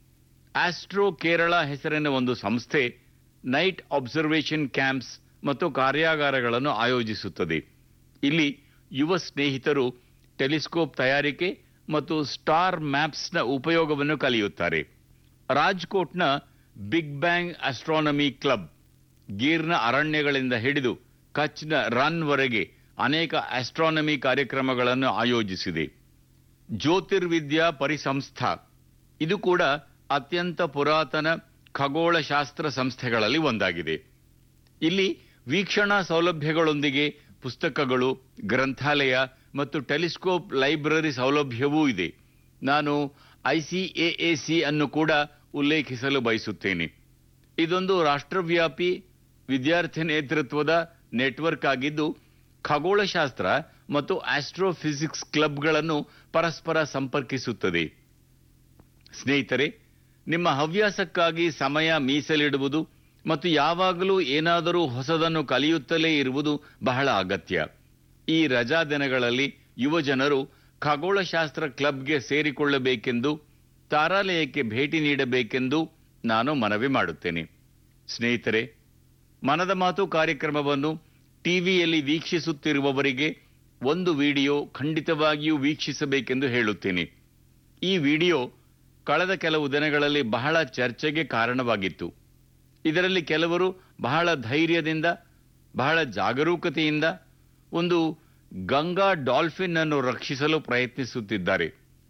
ಆಸ್ಟ್ರೋ ಕೇರಳ ಹೆಸರಿನ ಒಂದು ಸಂಸ್ಥೆ ನೈಟ್ ಅಬ್ಸರ್ವೇಷನ್ ಕ್ಯಾಂಪ್ಸ್ ಮತ್ತು ಕಾರ್ಯಾಗಾರಗಳನ್ನು ಆಯೋಜಿಸುತ್ತದೆ. ಇಲ್ಲಿ ಯುವ ಸ್ನೇಹಿತರು ಟೆಲಿಸ್ಕೋಪ್ ತಯಾರಿಕೆ ಮತ್ತು ಸ್ಟಾರ್ ಮ್ಯಾಪ್ಸ್ನ ಉಪಯೋಗವನ್ನು ಕಲಿಯುತ್ತಾರೆ. ರಾಜ್ಕೋಟ್ನ ಬಿಗ್ ಬ್ಯಾಂಗ್ ಆಸ್ಟ್ರಾನಮಿ ಕ್ಲಬ್ ಗೀರ್ನ ಅರಣ್ಯಗಳಿಂದ ಹಿಡಿದು ಕಚ್ನ ರನ್ವರೆಗೆ ಅನೇಕ ಆಸ್ಟ್ರಾನಮಿ ಕಾರ್ಯಕ್ರಮಗಳನ್ನು ಆಯೋಜಿಸಿದೆ. ಜ್ಯೋತಿರ್ವಿದ್ಯಾ ಪರಿಸಂಸ್ಥಾ ಇದು ಕೂಡ ಅತ್ಯಂತ ಪುರಾತನ ಖಗೋಳಶಾಸ್ತ್ರ ಸಂಸ್ಥೆಗಳಲ್ಲಿ ಒಂದಾಗಿದೆ. ಇಲ್ಲಿ ವೀಕ್ಷಣಾ ಸೌಲಭ್ಯಗಳೊಂದಿಗೆ ಪುಸ್ತಕಗಳು, ಗ್ರಂಥಾಲಯ ಮತ್ತು ಟೆಲಿಸ್ಕೋಪ್ ಲೈಬ್ರರಿ ಸೌಲಭ್ಯವೂ ಇದೆ. ನಾನು I C A A C ಅನ್ನು ಕೂಡ ಉಲ್ಲೇಖಿಸಲು ಬಯಸುತ್ತೇನೆ. ಇದೊಂದು ರಾಷ್ಟ್ರವ್ಯಾಪಿ ವಿದ್ಯಾರ್ಥಿ ನೇತೃತ್ವದ ನೆಟ್ವರ್ಕ್ ಆಗಿದ್ದು, ಖಗೋಳಶಾಸ್ತ್ರ ಮತ್ತು ಆಸ್ಟ್ರೋಫಿಸಿಕ್ಸ್ ಕ್ಲಬ್ಗಳನ್ನು ಪರಸ್ಪರ ಸಂಪರ್ಕಿಸುತ್ತದೆ. ಸ್ನೇಹಿತರೆ, ನಿಮ್ಮ ಹವ್ಯಾಸಕ್ಕಾಗಿ ಸಮಯ ಮೀಸಲಿಡುವುದು ಮತ್ತು ಯಾವಾಗಲೂ ಏನಾದರೂ ಹೊಸದನ್ನು ಕಲಿಯುತ್ತಲೇ ಇರುವುದು ಬಹಳ ಅಗತ್ಯ. ಈ ರಜಾ ದಿನಗಳಲ್ಲಿ ಯುವಜನರು ಖಗೋಳಶಾಸ್ತ್ರ ಕ್ಲಬ್ಗೆ ಸೇರಿಕೊಳ್ಳಬೇಕೆಂದು, ತಾರಾಲಯಕ್ಕೆ ಭೇಟಿ ನೀಡಬೇಕೆಂದು ನಾನು ಮನವಿ ಮಾಡುತ್ತೇನೆ. ಸ್ನೇಹಿತರೆ, ಮನದ ಮಾತು ಕಾರ್ಯಕ್ರಮವನ್ನು ಟಿವಿಯಲ್ಲಿ ವೀಕ್ಷಿಸುತ್ತಿರುವವರಿಗೆ ಒಂದು ವಿಡಿಯೋ ಖಂಡಿತವಾಗಿಯೂ ವೀಕ್ಷಿಸಬೇಕೆಂದು ಹೇಳುತ್ತೇನೆ. ಈ ವಿಡಿಯೋ ಕಳೆದ ಕೆಲವು ದಿನಗಳಲ್ಲಿ ಬಹಳ ಚರ್ಚೆಗೆ ಕಾರಣವಾಗಿತ್ತು. ಇದರಲ್ಲಿ ಕೆಲವರು ಬಹಳ ಧೈರ್ಯದಿಂದ, ಬಹಳ ಜಾಗರೂಕತೆಯಿಂದ ಒಂದು ಗಂಗಾ ಡಾಲ್ಫಿನ್ ಅನ್ನು ರಕ್ಷಿಸಲು ಪ್ರಯತ್ನಿಸುತ್ತಿದ್ದಾರೆ.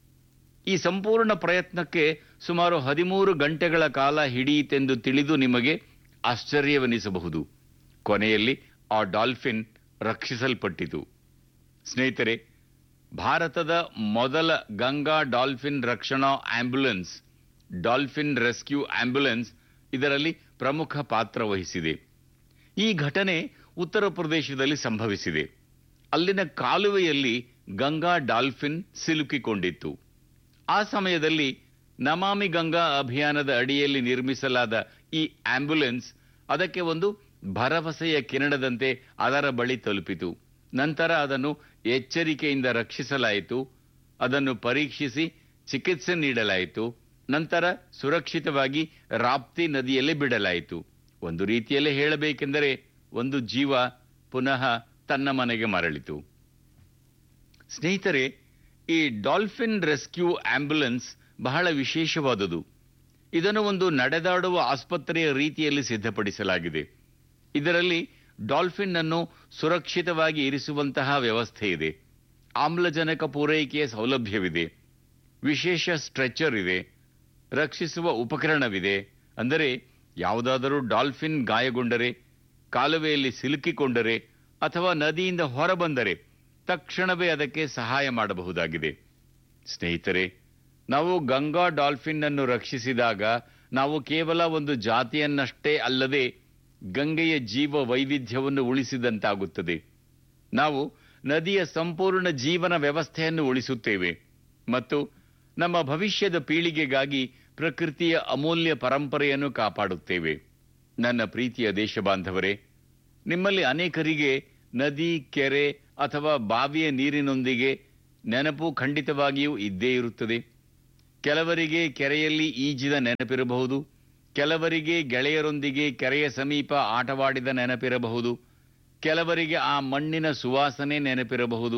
ಈ ಸಂಪೂರ್ಣ ಪ್ರಯತ್ನಕ್ಕೆ ಸುಮಾರು ಹದಿಮೂರು ಗಂಟೆಗಳ ಕಾಲ ಹಿಡಿಯಿತೆಂದು ತಿಳಿದು ನಿಮಗೆ ಆಶ್ಚರ್ಯವೆನಿಸಬಹುದು. ಕೊನೆಯಲ್ಲಿ ಆ ಡಾಲ್ಫಿನ್ ರಕ್ಷಿಸಲ್ಪಟ್ಟಿತು. ಸ್ನೇಹಿತರೆ, ಭಾರತದ ಮೊದಲ ಗಂಗಾ ಡಾಲ್ಫಿನ್ ರಕ್ಷಣಾ ಆಂಬ್ಯುಲೆನ್ಸ್, ಡಾಲ್ಫಿನ್ ರೆಸ್ಕ್ಯೂ ಆಂಬ್ಯುಲೆನ್ಸ್, ಇದರಲ್ಲಿ ಪ್ರಮುಖ ಪಾತ್ರ ವಹಿಸಿದೆ. ಈ ಘಟನೆ ಉತ್ತರ ಪ್ರದೇಶದಲ್ಲಿ ಸಂಭವಿಸಿದೆ. ಅಲ್ಲಿನ ಕಾಲುವೆಯಲ್ಲಿ ಗಂಗಾ ಡಾಲ್ಫಿನ್ ಸಿಲುಕಿಕೊಂಡಿತ್ತು. ಆ ಸಮಯದಲ್ಲಿ ನಮಾಮಿ ಗಂಗಾ ಅಭಿಯಾನದ ಅಡಿಯಲ್ಲಿ ನಿರ್ಮಿಸಲಾದ ಈ ಆಂಬ್ಯುಲೆನ್ಸ್ ಅದಕ್ಕೆ ಒಂದು ಭರವಸೆಯ ಕಿರಣದಂತೆ ಅದರ ಬಳಿ ತಲುಪಿತು. ನಂತರ ಅದನ್ನು ಎಚ್ಚರಿಕೆಯಿಂದ ರಕ್ಷಿಸಲಾಯಿತು, ಅದನ್ನು ಪರೀಕ್ಷಿಸಿ ಚಿಕಿತ್ಸೆ ನೀಡಲಾಯಿತು. ನಂತರ ಸುರಕ್ಷಿತವಾಗಿ ರಾಪ್ತಿ ನದಿಯಲ್ಲಿ ಬಿಡಲಾಯಿತು. ಒಂದು ರೀತಿಯಲ್ಲಿ ಹೇಳಬೇಕೆಂದರೆ ಒಂದು ಜೀವ ಪುನಃ ತನ್ನ ಮನೆಗೆ ಮರಳಿತು. ಸ್ನೇಹಿತರೆ, ಈ ಡಾಲ್ಫಿನ್ ರೆಸ್ಕ್ಯೂ ಆಂಬ್ಯುಲೆನ್ಸ್ ಬಹಳ ವಿಶೇಷವಾದುದು. ಇದನ್ನು ಒಂದು ನಡೆದಾಡುವ ಆಸ್ಪತ್ರೆಯ ರೀತಿಯಲ್ಲಿ ಸಿದ್ಧಪಡಿಸಲಾಗಿದೆ. ಇದರಲ್ಲಿ ಡಾಲ್ಫಿನ್ ಅನ್ನು ಸುರಕ್ಷಿತವಾಗಿ ಇರಿಸುವಂತಹ ವ್ಯವಸ್ಥೆ ಇದೆ. ಆಮ್ಲಜನಕ ಪೂರೈಕೆಯ ಸೌಲಭ್ಯವಿದೆ, ವಿಶೇಷ ಸ್ಟ್ರೆಚರ್ ಇದೆ, ರಕ್ಷಿಸುವ ಉಪಕರಣವಿದೆ. ಅಂದರೆ ಯಾವುದಾದರೂ ಡಾಲ್ಫಿನ್ ಗಾಯಗೊಂಡರೆ, ಕಾಲುವೆಯಲ್ಲಿ ಸಿಲುಕಿಕೊಂಡರೆ ಅಥವಾ ನದಿಯಿಂದ ಹೊರಬಂದರೆ ತಕ್ಷಣವೇ ಅದಕ್ಕೆ ಸಹಾಯ ಮಾಡಬಹುದಾಗಿದೆ. ಸ್ನೇಹಿತರೆ, ನಾವು ಗಂಗಾ ಡಾಲ್ಫಿನ್ ಅನ್ನು ರಕ್ಷಿಸಿದಾಗ ನಾವು ಕೇವಲ ಒಂದು ಜಾತಿಯನ್ನಷ್ಟೇ ಅಲ್ಲದೆ ಗಂಗೆಯ ಜೀವ ವೈವಿಧ್ಯವನ್ನು ಉಳಿಸಿದಂತಾಗುತ್ತದೆ. ನಾವು ನದಿಯ ಸಂಪೂರ್ಣ ಜೀವನ ವ್ಯವಸ್ಥೆಯನ್ನು ಉಳಿಸುತ್ತೇವೆ ಮತ್ತು ನಮ್ಮ ಭವಿಷ್ಯದ ಪೀಳಿಗೆಗಾಗಿ ಪ್ರಕೃತಿಯ ಅಮೂಲ್ಯ ಪರಂಪರೆಯನ್ನು ಕಾಪಾಡುತ್ತೇವೆ. ನನ್ನ ಪ್ರೀತಿಯ ದೇಶಬಾಂಧವರೇ, ನಿಮ್ಮಲ್ಲಿ ಅನೇಕರಿಗೆ ನದಿ, ಕೆರೆ ಅಥವಾ ಬಾವಿಯ ನೀರಿನೊಂದಿಗೆ ನೆನಪು ಖಂಡಿತವಾಗಿಯೂ ಇದ್ದೇ ಇರುತ್ತದೆ. ಕೆಲವರಿಗೆ ಕೆರೆಯಲ್ಲಿ ಈಜಿದ ನೆನಪಿರಬಹುದು, ಕೆಲವರಿಗೆ ಗೆಳೆಯರೊಂದಿಗೆ ಕೆರೆಯ ಸಮೀಪ ಆಟವಾಡಿದ ನೆನಪಿರಬಹುದು, ಕೆಲವರಿಗೆ ಆ ಮಣ್ಣಿನ ಸುವಾಸನೆ ನೆನಪಿರಬಹುದು.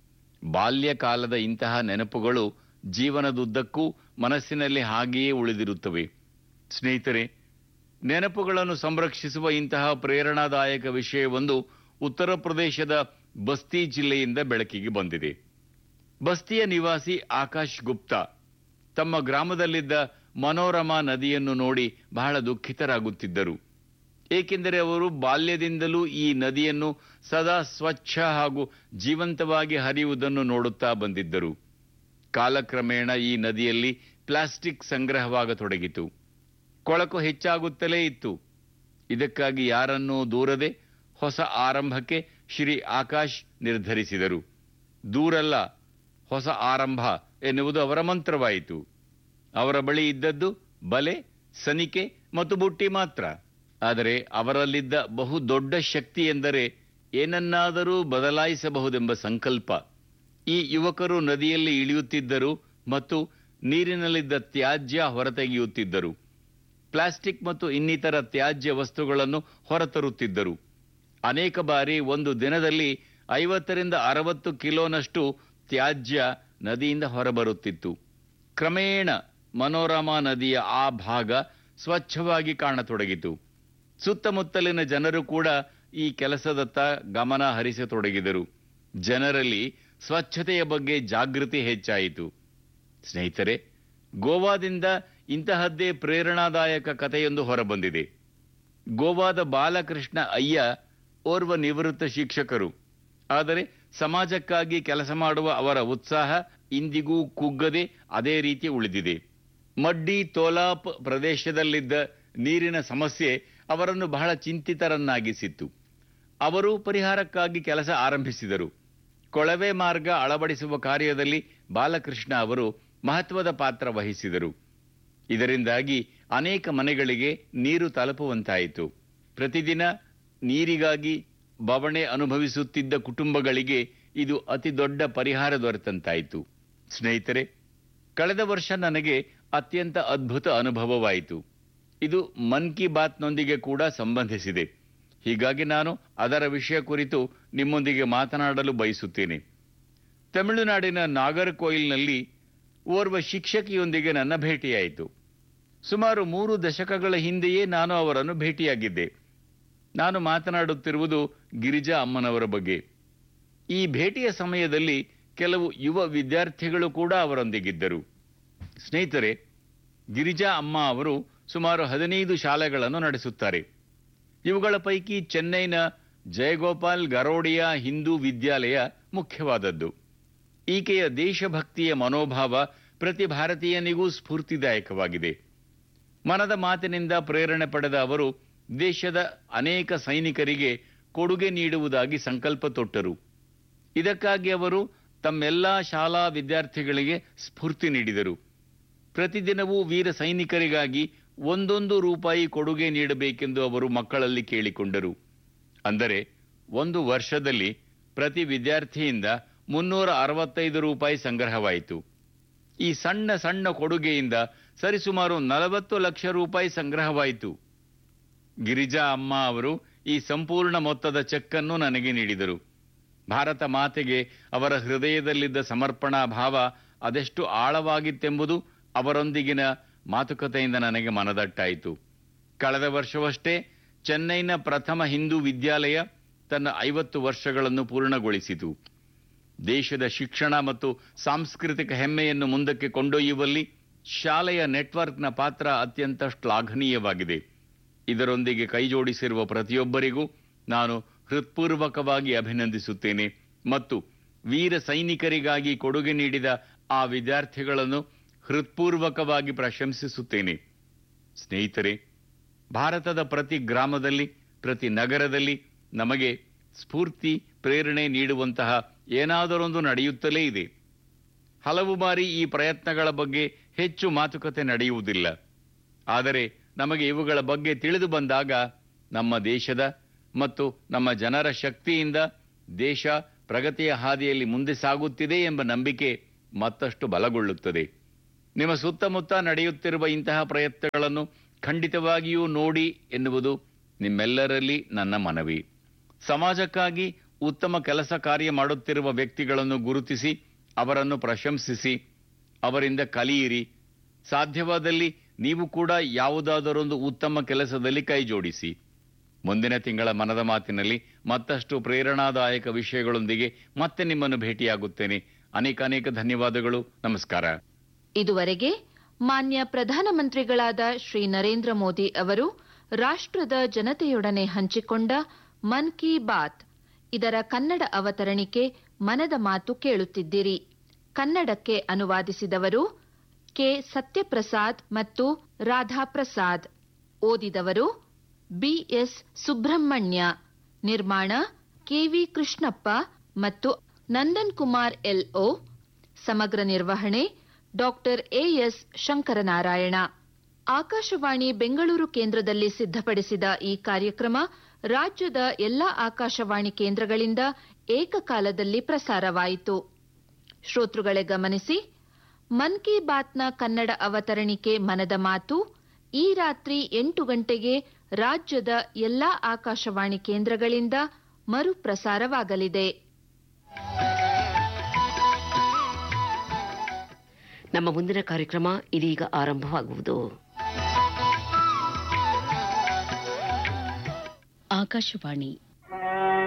ಬಾಲ್ಯಕಾಲದ ಇಂತಹ ನೆನಪುಗಳು ಜೀವನದುದ್ದಕ್ಕೂ ಮನಸ್ಸಿನಲ್ಲಿ ಹಾಗೆಯೇ ಉಳಿದಿರುತ್ತವೆ. ಸ್ನೇಹಿತರೆ, ನೆನಪುಗಳನ್ನು ಸಂರಕ್ಷಿಸುವ ಇಂತಹ ಪ್ರೇರಣಾದಾಯಕ ವಿಷಯವೊಂದು ಉತ್ತರ ಪ್ರದೇಶದ ಬಸ್ತಿ ಜಿಲ್ಲೆಯಿಂದ ಬೆಳಕಿಗೆ ಬಂದಿದೆ. ಬಸ್ತಿಯ ನಿವಾಸಿ ಆಕಾಶ್ ಗುಪ್ತಾ ತಮ್ಮ ಗ್ರಾಮದಲ್ಲಿದ್ದ ಮನೋರಮಾ ನದಿಯನ್ನು ನೋಡಿ ಬಹಳ ದುಃಖಿತರಾಗುತ್ತಿದ್ದರು. ಏಕೆಂದರೆ ಅವರು ಬಾಲ್ಯದಿಂದಲೂ ಈ ನದಿಯನ್ನು ಸದಾ ಸ್ವಚ್ಛ ಹಾಗೂ ಜೀವಂತವಾಗಿ ಹರಿಯುವುದನ್ನು ನೋಡುತ್ತಾ ಬಂದಿದ್ದರು. ಕಾಲಕ್ರಮೇಣ ಈ ನದಿಯಲ್ಲಿ ಪ್ಲಾಸ್ಟಿಕ್ ಸಂಗ್ರಹವಾಗತೊಡಗಿತು. ಕೊಳಕು ಹೆಚ್ಚಾಗುತ್ತಲೇ ಇತ್ತು. ಇದಕ್ಕಾಗಿ ಯಾರನ್ನೂ ದೂರದೆ ಹೊಸ ಆರಂಭಕ್ಕೆ ಶ್ರೀ ಆಕಾಶ್ ನಿರ್ಧರಿಸಿದರು. ದೂರಲ್ಲ, ಹೊಸ ಆರಂಭ ಎನ್ನುವುದು ಅವರ ಮಂತ್ರವಾಯಿತು. ಅವರ ಬಳಿ ಇದ್ದದ್ದು ಬಲೆ, ಸನಿಕೆ ಮತ್ತು ಬುಟ್ಟಿ ಮಾತ್ರ. ಆದರೆ ಅವರಲ್ಲಿದ್ದ ಬಹು ದೊಡ್ಡ ಶಕ್ತಿ ಎಂದರೆ ಏನನ್ನಾದರೂ ಬದಲಾಯಿಸಬಹುದೆಂಬ ಸಂಕಲ್ಪ. ಈ ಯುವಕರು ನದಿಯಲ್ಲಿ ಇಳಿಯುತ್ತಿದ್ದರು ಮತ್ತು ನೀರಿನಲ್ಲಿದ್ದ ತ್ಯಾಜ್ಯ ಹೊರತೆಗೆಯುತ್ತಿದ್ದರು. ಪ್ಲಾಸ್ಟಿಕ್ ಮತ್ತು ಇನ್ನಿತರ ತ್ಯಾಜ್ಯ ವಸ್ತುಗಳನ್ನು ಹೊರತರುತ್ತಿದ್ದರು. ಅನೇಕ ಬಾರಿ ಒಂದು ದಿನದಲ್ಲಿ ಐವತ್ತರಿಂದ ಅರವತ್ತು ಕಿಲೋನಷ್ಟು ತ್ಯಾಜ್ಯ ನದಿಯಿಂದ ಹೊರಬರುತ್ತಿತ್ತು. ಕ್ರಮೇಣ ಮನೋರಮಾ ನದಿಯ ಆ ಭಾಗ ಸ್ವಚ್ಛವಾಗಿ ಕಾಣತೊಡಗಿತು. ಸುತ್ತಮುತ್ತಲಿನ ಜನರು ಕೂಡ ಈ ಕೆಲಸದತ್ತ ಗಮನ ಹರಿಸತೊಡಗಿದರು. ಜನರಲ್ಲಿ ಸ್ವಚ್ಛತೆಯ ಬಗ್ಗೆ ಜಾಗೃತಿ ಹೆಚ್ಚಾಯಿತು. ಸ್ನೇಹಿತರೆ, ಗೋವಾದಿಂದ ಇಂತಹದ್ದೇ ಪ್ರೇರಣಾದಾಯಕ ಕಥೆಯೊಂದು ಹೊರಬಂದಿದೆ. ಗೋವಾದ ಬಾಲಕೃಷ್ಣ ಅಯ್ಯ ಓರ್ವ ನಿವೃತ್ತ ಶಿಕ್ಷಕರು. ಆದರೆ ಸಮಾಜಕ್ಕಾಗಿ ಕೆಲಸ ಮಾಡುವ ಅವರ ಉತ್ಸಾಹ ಇಂದಿಗೂ ಕುಗ್ಗದೆ ಅದೇ ರೀತಿ ಉಳಿದಿದೆ. ಮಡ್ಡಿ ತೋಲಾಪ್ ಪ್ರದೇಶದಲ್ಲಿದ್ದ ನೀರಿನ ಸಮಸ್ಯೆ ಅವರನ್ನು ಬಹಳ ಚಿಂತಿತರನ್ನಾಗಿಸಿತ್ತು. ಅವರು ಪರಿಹಾರಕ್ಕಾಗಿ ಕೆಲಸ ಆರಂಭಿಸಿದರು. ಕೊಳವೆ ಮಾರ್ಗ ಅಳವಡಿಸುವ ಕಾರ್ಯದಲ್ಲಿ ಬಾಲಕೃಷ್ಣ ಅವರು ಮಹತ್ವದ ಪಾತ್ರ ವಹಿಸಿದರು. ಇದರಿಂದಾಗಿ ಅನೇಕ ಮನೆಗಳಿಗೆ ನೀರು ತಲುಪುವಂತಾಯಿತು. ಪ್ರತಿದಿನ ನೀರಿಗಾಗಿ ಬವಣೆ ಅನುಭವಿಸುತ್ತಿದ್ದ ಕುಟುಂಬಗಳಿಗೆ ಇದು ಅತಿ ದೊಡ್ಡ ಪರಿಹಾರ ದೊರೆತಂತಾಯಿತು. ಸ್ನೇಹಿತರೆ, ಕಳೆದ ವರ್ಷ ನನಗೆ ಅತ್ಯಂತ ಅದ್ಭುತ ಅನುಭವವಾಯಿತು. ಇದು ಮನ್ ಕಿ ಬಾತ್ನೊಂದಿಗೆ ಕೂಡ ಸಂಬಂಧಿಸಿದೆ. ಹೀಗಾಗಿ ನಾನು ಅದರ ವಿಷಯ ಕುರಿತು ನಿಮ್ಮೊಂದಿಗೆ ಮಾತನಾಡಲು ಬಯಸುತ್ತೇನೆ. ತಮಿಳುನಾಡಿನ ನಾಗರ್ಕೋಯಿಲ್ನಲ್ಲಿ ಓರ್ವ ಶಿಕ್ಷಕಿಯೊಂದಿಗೆ ನನ್ನ ಭೇಟಿಯಾಯಿತು. ಸುಮಾರು ಮೂರು ದಶಕಗಳ ಹಿಂದೆಯೇ ನಾನು ಅವರನ್ನು ಭೇಟಿಯಾಗಿದ್ದೆ. ನಾನು ಮಾತನಾಡುತ್ತಿರುವುದು ಗಿರಿಜಾ ಅಮ್ಮನವರ ಬಗ್ಗೆ. ಈ ಭೇಟಿಯ ಸಮಯದಲ್ಲಿ ಕೆಲವು ಯುವ ವಿದ್ಯಾರ್ಥಿಗಳು ಕೂಡ ಅವರೊಂದಿಗಿದ್ದರು. ಸ್ನೇಹಿತರೆ, ಗಿರಿಜಾ ಅಮ್ಮ ಅವರು ಸುಮಾರು ಹದಿನೈದು ಶಾಲೆಗಳನ್ನು ನಡೆಸುತ್ತಾರೆ. ಇವುಗಳ ಪೈಕಿ ಚೆನ್ನೈನ ಜಯಗೋಪಾಲ್ ಗರೋಡಿಯಾ ಹಿಂದೂ ವಿದ್ಯಾಲಯ ಮುಖ್ಯವಾದದ್ದು. ಈಕೆಯ ದೇಶಭಕ್ತಿಯ ಮನೋಭಾವ ಪ್ರತಿ ಭಾರತೀಯನಿಗೂ ಸ್ಫೂರ್ತಿದಾಯಕವಾಗಿದೆ. ಮನದ ಮಾತಿನಿಂದ ಪ್ರೇರಣೆ ಪಡೆದ ಅವರು ದೇಶದ ಅನೇಕ ಸೈನಿಕರಿಗೆ ಕೊಡುಗೆ ನೀಡುವುದಾಗಿ ಸಂಕಲ್ಪ ತೊಟ್ಟರು. ಇದಕ್ಕಾಗಿ ಅವರು ತಮ್ಮೆಲ್ಲಾ ಶಾಲಾ ವಿದ್ಯಾರ್ಥಿಗಳಿಗೆ ಸ್ಫೂರ್ತಿ ನೀಡಿದರು. ಪ್ರತಿದಿನವೂ ವೀರ ಸೈನಿಕರಿಗಾಗಿ ಒಂದೊಂದು ರೂಪಾಯಿ ಕೊಡುಗೆ ನೀಡಬೇಕೆಂದು ಅವರು ಮಕ್ಕಳಲ್ಲಿ ಕೇಳಿಕೊಂಡರು. ಅಂದರೆ ಒಂದು ವರ್ಷದಲ್ಲಿ ಪ್ರತಿ ವಿದ್ಯಾರ್ಥಿಯಿಂದ ಮುನ್ನೂರ ಅರವತ್ತೈದು ರೂಪಾಯಿ ಸಂಗ್ರಹವಾಯಿತು. ಈ ಸಣ್ಣ ಸಣ್ಣ ಕೊಡುಗೆಯಿಂದ ಸರಿಸುಮಾರು ನಲವತ್ತು ಲಕ್ಷ ರೂಪಾಯಿ ಸಂಗ್ರಹವಾಯಿತು. ಗಿರಿಜಾ ಅಮ್ಮ ಅವರು ಈ ಸಂಪೂರ್ಣ ಮೊತ್ತದ ಚೆಕ್ ಅನ್ನು ನನಗೆ ನೀಡಿದರು. ಭಾರತ ಮಾತೆಗೆ ಅವರ ಹೃದಯದಲ್ಲಿದ್ದ ಸಮರ್ಪಣಾ ಭಾವ ಅದೆಷ್ಟು ಆಳವಾಗಿತ್ತೆಂಬುದು ಅವರೊಂದಿಗಿನ ಮಾತುಕತೆಯಿಂದ ನನಗೆ ಮನದಟ್ಟಾಯಿತು. ಕಳೆದ ವರ್ಷವಷ್ಟೇ ಚೆನ್ನೈನ ಪ್ರಥಮ ಹಿಂದೂ ವಿದ್ಯಾಲಯ ತನ್ನ ಐವತ್ತು ವರ್ಷಗಳನ್ನು ಪೂರ್ಣಗೊಳಿಸಿತು. ದೇಶದ ಶಿಕ್ಷಣ ಮತ್ತು ಸಾಂಸ್ಕೃತಿಕ ಹೆಮ್ಮೆಯನ್ನು ಮುಂದಕ್ಕೆ ಕೊಂಡೊಯ್ಯುವಲ್ಲಿ ಶಾಲೆಯ ನೆಟ್ವರ್ಕ್ನ ಪಾತ್ರ ಅತ್ಯಂತ ಶ್ಲಾಘನೀಯವಾಗಿದೆ. ಇದರೊಂದಿಗೆ ಕೈಜೋಡಿಸಿರುವ ಪ್ರತಿಯೊಬ್ಬರಿಗೂ ನಾನು ಹೃತ್ಪೂರ್ವಕವಾಗಿ ಅಭಿನಂದಿಸುತ್ತೇನೆ ಮತ್ತು ವೀರ ಸೈನಿಕರಿಗಾಗಿ ಕೊಡುಗೆ ನೀಡಿದ ಆ ವಿದ್ಯಾರ್ಥಿಗಳನ್ನು ಹೃತ್ಪೂರ್ವಕವಾಗಿ ಪ್ರಶಂಸಿಸುತ್ತೇನೆ. ಸ್ನೇಹಿತರೆ, ಭಾರತದ ಪ್ರತಿ ಗ್ರಾಮದಲ್ಲಿ, ಪ್ರತಿ ನಗರದಲ್ಲಿ ನಮಗೆ ಸ್ಫೂರ್ತಿ, ಪ್ರೇರಣೆ ನೀಡುವಂತಹ ಏನಾದರೊಂದು ನಡೆಯುತ್ತಲೇ ಇದೆ. ಹಲವು ಬಾರಿ ಈ ಪ್ರಯತ್ನಗಳ ಬಗ್ಗೆ ಹೆಚ್ಚು ಮಾತುಕತೆ ನಡೆಯುವುದಿಲ್ಲ. ಆದರೆ ನಮಗೆ ಇವುಗಳ ಬಗ್ಗೆ ತಿಳಿದು ಬಂದಾಗ ನಮ್ಮ ದೇಶದ ಮತ್ತು ನಮ್ಮ ಜನರ ಶಕ್ತಿಯಿಂದ ದೇಶ ಪ್ರಗತಿಯ ಹಾದಿಯಲ್ಲಿ ಮುಂದೆ ಸಾಗುತ್ತಿದೆ ಎಂಬ ನಂಬಿಕೆ ಮತ್ತಷ್ಟು ಬಲಗೊಳ್ಳುತ್ತದೆ. ನಿಮ್ಮ ಸುತ್ತಮುತ್ತ ನಡೆಯುತ್ತಿರುವ ಇಂತಹ ಪ್ರಯತ್ನಗಳನ್ನು ಖಂಡಿತವಾಗಿಯೂ ನೋಡಿ ಎನ್ನುವುದು ನಿಮ್ಮೆಲ್ಲರಲ್ಲಿ ನನ್ನ ಮನವಿ. ಸಮಾಜಕ್ಕಾಗಿ ಉತ್ತಮ ಕೆಲಸ ಕಾರ್ಯ ಮಾಡುತ್ತಿರುವ ವ್ಯಕ್ತಿಗಳನ್ನು ಗುರುತಿಸಿ ಅವರನ್ನು ಪ್ರಶಂಸಿಸಿ ಅವರಿಂದ ಕಲಿಯಿರಿ. ಸಾಧ್ಯವಾದಲ್ಲಿ ನೀವು ಕೂಡ ಯಾವುದಾದರೊಂದು ಉತ್ತಮ ಕೆಲಸದಲ್ಲಿ ಕೈಜೋಡಿಸಿ. ಮುಂದಿನ ತಿಂಗಳ ಮನದ ಮಾತಿನಲ್ಲಿ ಮತ್ತಷ್ಟು ಪ್ರೇರಣಾದಾಯಕ ವಿಷಯಗಳೊಂದಿಗೆ ಮತ್ತೆ ನಿಮ್ಮನ್ನು ಭೇಟಿಯಾಗುತ್ತೇನೆ. ಅನೇಕ ಅನೇಕ ಧನ್ಯವಾದಗಳು. ನಮಸ್ಕಾರ. ಇದುವರೆಗೆ ಮಾನ್ಯ ಪ್ರಧಾನಮಂತ್ರಿಗಳಾದ ಶ್ರೀ ನರೇಂದ್ರ ಮೋದಿ ಅವರು ರಾಷ್ಟ್ರದ ಜನತೆಯೊಡನೆ ಹಂಚಿಕೊಂಡ ಮನ್ ಕಿ ಬಾತ್ ಇದರ ಕನ್ನಡ ಅವತರಣಿಕೆ ಮನದ ಮಾತು ಕೇಳುತ್ತಿದ್ದಿರಿ. ಕನ್ನಡಕ್ಕೆ ಅನುವಾದಿಸಿದವರು ಕೆ ಸತ್ಯಪ್ರಸಾದ್ ಮತ್ತು ರಾಧಾಪ್ರಸಾದ್. ಓದಿದವರು ಬಿಎಸ್ ಸುಬ್ರಹ್ಮಣ್ಯ. ನಿರ್ಮಾಣ ಕೆವಿ ಕೃಷ್ಣಪ್ಪ ಮತ್ತು ನಂದನ್ ಕುಮಾರ್ ಎಲ್ಒ. ಸಮಗ್ರ ನಿರ್ವಹಣೆ ಡಾಕ್ಟರ್ ಎಎಸ್ ಶಂಕರನಾರಾಯಣ. ಆಕಾಶವಾಣಿ ಬೆಂಗಳೂರು ಕೇಂದ್ರದಲ್ಲಿ ಸಿದ್ಧಪಡಿಸಿದ ಈ ಕಾರ್ಯಕ್ರಮ ರಾಜ್ಯದ ಎಲ್ಲಾ ಆಕಾಶವಾಣಿ ಕೇಂದ್ರಗಳಿಂದ ಏಕಕಾಲದಲ್ಲಿ ಪ್ರಸಾರವಾಯಿತು. ಶ್ರೋತೃಗಳೇ ಗಮನಿಸಿ, ಮನ್ ಕಿ ಬಾತ್ನ ಕನ್ನಡ ಅವತರಣಿಕೆ ಮನದ ಮಾತು ಈ ರಾತ್ರಿ ಎಂಟು ಗಂಟೆಗೆ ರಾಜ್ಯದ ಎಲ್ಲಾ ಆಕಾಶವಾಣಿ ಕೇಂದ್ರಗಳಿಂದ ಮರುಪ್ರಸಾರವಾಗಲಿದೆ. ನಮ್ಮ ಮುಂದಿನ ಕಾರ್ಯಕ್ರಮ ಇದೀಗ ಆರಂಭವಾಗುವುದು. ಆಕಾಶವಾಣಿ